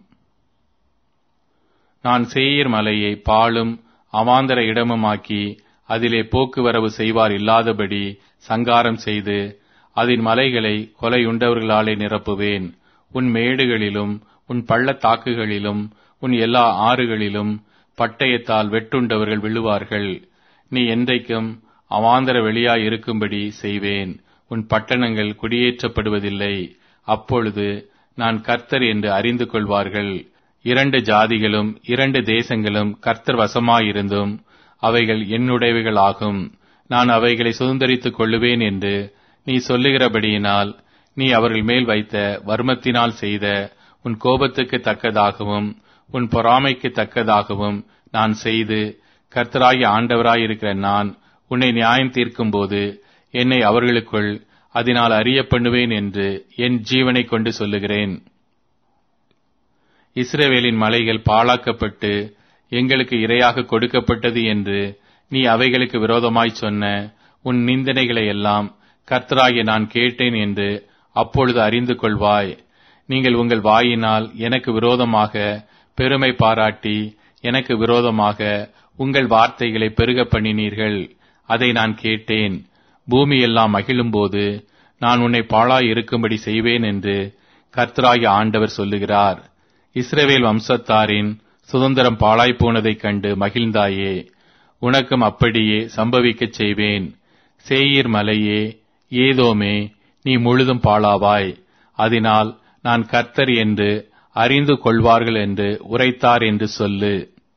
நான் சேயீர் மலையை பாழும் அவாந்தர இடமுமாக்கி அதிலே போக்குவரவு செய்வார் இல்லாதபடி சங்காரம் செய்து அதன் மலைகளை கொலையுண்டவர்களாலே நிரப்புவேன். உன் மேடுகளிலும் உன் பள்ளத்தாக்குகளிலும் உன் எல்லா ஆறுகளிலும் பட்டயத்தால் வெட்டுண்டவர்கள் விழுவார்கள். நீ என்றைக்கும் அவாந்தர வெளியாய் இருக்கும்படி செய்வேன். உன் பட்டணங்கள் குடியேற்றப்படுவதில்லை. அப்பொழுது நான் கர்த்தர் என்று அறிந்து கொள்வார்கள். 2 ஜாதிகளும் 2 தேசங்களும் கர்த்தர் வசமாயிருந்தும் அவைகள் என்னுடையவைகளாகும். நான் அவைகளை சுதந்தரித்துக் கொள்ளுவேன் என்று நீ சொல்லுகிறபடியினால் நீ அவர்கள் மேல் வைத்த வர்மத்தினால் செய்த உன் கோபத்துக்கு தக்கதாகவும் உன் பொறாமைக்கு தக்கதாகவும் நான் செய்து கர்த்தராகிய ஆண்டவராயிருக்கிற நான் உன்னை நியாயம் தீர்க்கும்போது என்னை அவர்களுக்குள் அதனால் அறிய பண்ணுவேன் என்று என் ஜீவனை கொண்டு சொல்லுகிறேன். இஸ்ரவேலின் மலைகள் பாழாக்கப்பட்டு எங்களுக்கு இரையாக கொடுக்கப்பட்டது என்று நீ அவைகளுக்கு விரோதமாய் சொன்ன உன் நிந்தனைகளை எல்லாம் கர்த்தராகிய நான் கேட்டேன் என்று அப்பொழுது அறிந்து கொள்வாய். நீங்கள் உங்கள் வாயினால் எனக்கு விரோதமாக பெருமை பாராட்டி எனக்கு விரோதமாக உங்கள் வார்த்தைகளை பெருக பண்ணினீர்கள். அதை நான் கேட்டேன். பூமி எல்லாம் மகிழும்போது நான் உன்னை பாழாய் இருக்கும்படி செய்வேன் என்று கர்த்தராகிய ஆண்டவர் சொல்லுகிறார். இஸ்ரவேல் வம்சத்தாரின் சுதந்திரம் பாழாய் போனதைக் கண்டு மகிழ்ந்தாயே, உனக்கும் அப்படியே சம்பவிக்கச் செய்வேன். சேயீர் மலையே, ஏதோமே, நீ முழுதும் பாழாவாய். அதனால் நான் கர்த்தர் என்று அறிந்து கொள்வார்கள் என்று உரைத்தார் என்று சொல்லு.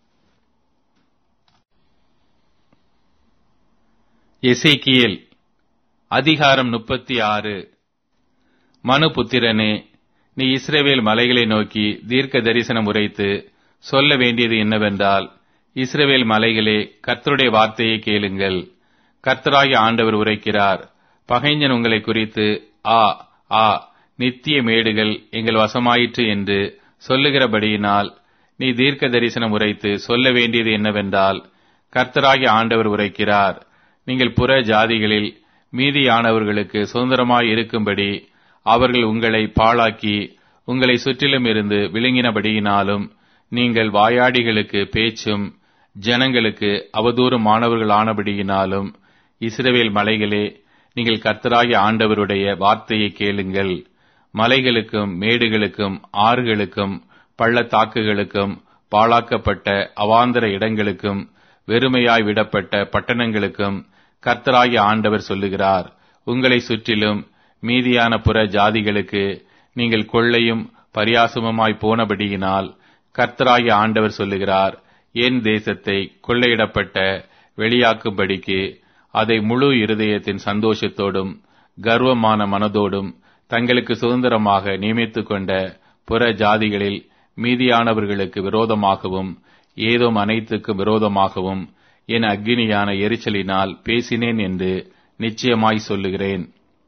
எசேக்கியேல் அதிகாரம் 36. மனுபுத்திரனே, நீ இஸ்ரவேல் மலைகளை நோக்கி தீர்க்க தரிசனம் உரைத்து சொல்ல வேண்டியது என்னவென்றால், இஸ்ரவேல் மலைகளே, கர்த்தருடைய வார்த்தையை கேளுங்கள். கர்த்தராகிய ஆண்டவர் உரைக்கிறார். பகைஞன் உங்களை குறித்து ஆ ஆ நித்திய மேடுகள் எங்கள் வசமாயிற்று என்று சொல்லுகிறபடியினால் நீ தீர்க்க தரிசனம் உரைத்து சொல்ல வேண்டியது என்னவென்றால், கர்த்தராகிய ஆண்டவர் உரைக்கிறார். நீங்கள் புற ஜாதிகளில் மீதியானவர்களுக்கு சுதந்திரமாய் இருக்கும்படி அவர்கள் உங்களை பாழாக்கி உங்களை சுற்றிலும் இருந்து விழுங்கினபடியினாலும் நீங்கள் வாயாடிகளுக்கு பேச்சும் ஜனங்களுக்கு அவதூறுமானவர்களானபடியினாலும் இஸ்ரவேல் மலைகளே, நீங்கள் கர்த்தராகிய ஆண்டவருடைய வார்த்தையை கேளுங்கள். மலைகளுக்கும் மேடுகளுக்கும் ஆறுகளுக்கும் பள்ளத்தாக்குகளுக்கும் பாழாக்கப்பட்ட அவாந்தர இடங்களுக்கும் வெறுமையாய் விடப்பட்ட பட்டணங்களுக்கும் கர்த்தராகிய ஆண்டவர் சொல்லுகிறார். உங்களை சுற்றிலும் மீதியான புற ஜாதிகளுக்கு நீங்கள் கொள்ளையும் பரியாசமுமாய் போனபடியினால் கர்த்தராகிய ஆண்டவர் சொல்லுகிறார். என் தேசத்தை கொள்ளையிடப்பட்ட வெளியாக்கும்படிக்கு அதை முழு இருதயத்தின் சந்தோஷத்தோடும் கர்வமான மனதோடும் தங்களுக்கு சுதந்திரமாக நியமித்துக் கொண்ட புற ஜாதிகளில் மீதியானவர்களுக்கு விரோதமாகவும் ஏதோம் அனைத்துக்கும் விரோதமாகவும் என் அக்கினியான எரிச்சலினால் பேசினேன் என்று நிச்சயமாய் சொல்லுகிறேன்.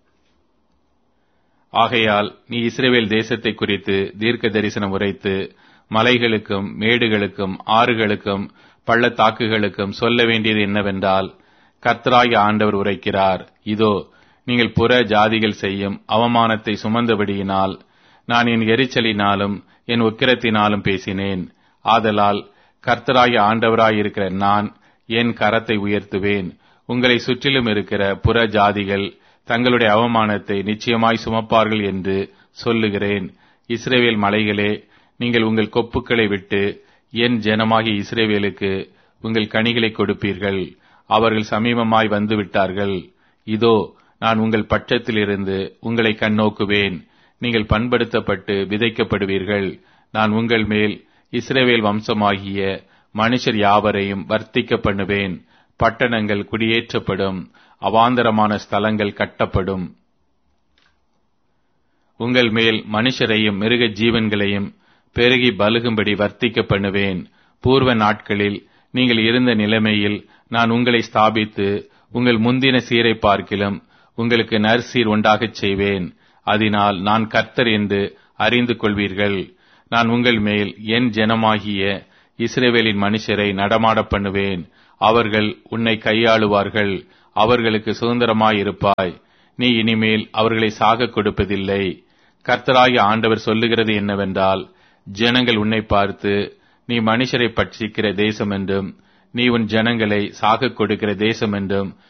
ஆகையால் நீ இஸ்ரவேல் தேசத்தை குறித்து தீர்க்க தரிசனம் உரைத்து மலைகளுக்கும் மேடுகளுக்கும் ஆறுகளுக்கும் பள்ளத்தாக்குகளுக்கும் சொல்ல வேண்டியது என்னவென்றால், கர்த்தராகிய ஆண்டவர் உரைக்கிறார். இதோ, நீங்கள் புற ஜாதிகள் செய்யும் அவமானத்தை சுமந்தபடியினால் நான் என் எரிச்சலினாலும் என் உக்கிரத்தினாலும் பேசினேன். ஆதலால் கர்த்தராகிய ஆண்டவராயிருக்கிற நான் என் கரத்தை உயர்த்துவேன். உங்களை சுற்றிலும் இருக்கிற புற ஜாதிகள் தங்களுடைய அவமானத்தை நிச்சயமாய் சுமப்பார்கள் என்று சொல்லுகிறேன். இஸ்ரவேல் மலைகளே, நீங்கள் உங்கள் கொப்புக்களை விட்டு என் ஜனமாகிய இஸ்ரவேலுக்கு உங்கள் கனிகளை கொடுப்பீர்கள். அவர்கள் சமீபமாய் வந்து விட்டார்கள். இதோ, நான் உங்கள் பட்சத்திலிருந்து உங்களை கண்ணோக்குவேன். நீங்கள் பண்படுத்தப்பட்டு விதைக்கப்படுவீர்கள். நான் உங்கள் மேல் இஸ்ரவேல் வம்சமாகிய மனுஷர் யாவரையும் வர்த்திக்க பண்ணுவேன். பட்டணங்கள் குடியேற்றப்படும், அவாந்தரமான ஸ்தலங்கள் கட்டப்படும். உங்கள் மேல் மனுஷரையும் மிருக ஜீவன்களையும் பெருகி பலுகும்படி வர்த்திக்க பண்ணுவேன். பூர்வ நாட்களில் நீங்கள் இருந்த நிலைமையில் நான் உங்களை ஸ்தாபித்து உங்கள் முந்தின சீரை பார்க்கிலும் உங்களுக்கு நற்சீர் உண்டாகச் செய்வேன். அதனால் நான் கர்த்தர் என்று அறிந்து கொள்வீர்கள். நான் உங்கள் மேல் என் ஜனமாகிய இஸ்ரவேலின் மனுஷரை நடமாடப் பண்ணுவேன். அவர்கள் உன்னை கையாளுவார்கள். அவர்களுக்கு சுதந்திரமாயிருப்பாய். நீ இனிமேல் அவர்களை சாகக் கொடுப்பதில்லை. கர்த்தராகிய ஆண்டவர் சொல்லுகிறது என்னவென்றால், ஜனங்கள் உன்னை பார்த்து, நீ மனுஷரை பட்சிக்கிற தேசம் என்றும், நீ உன் ஜனங்களை சாகக் கொடுக்கிற தேசம் என்றும்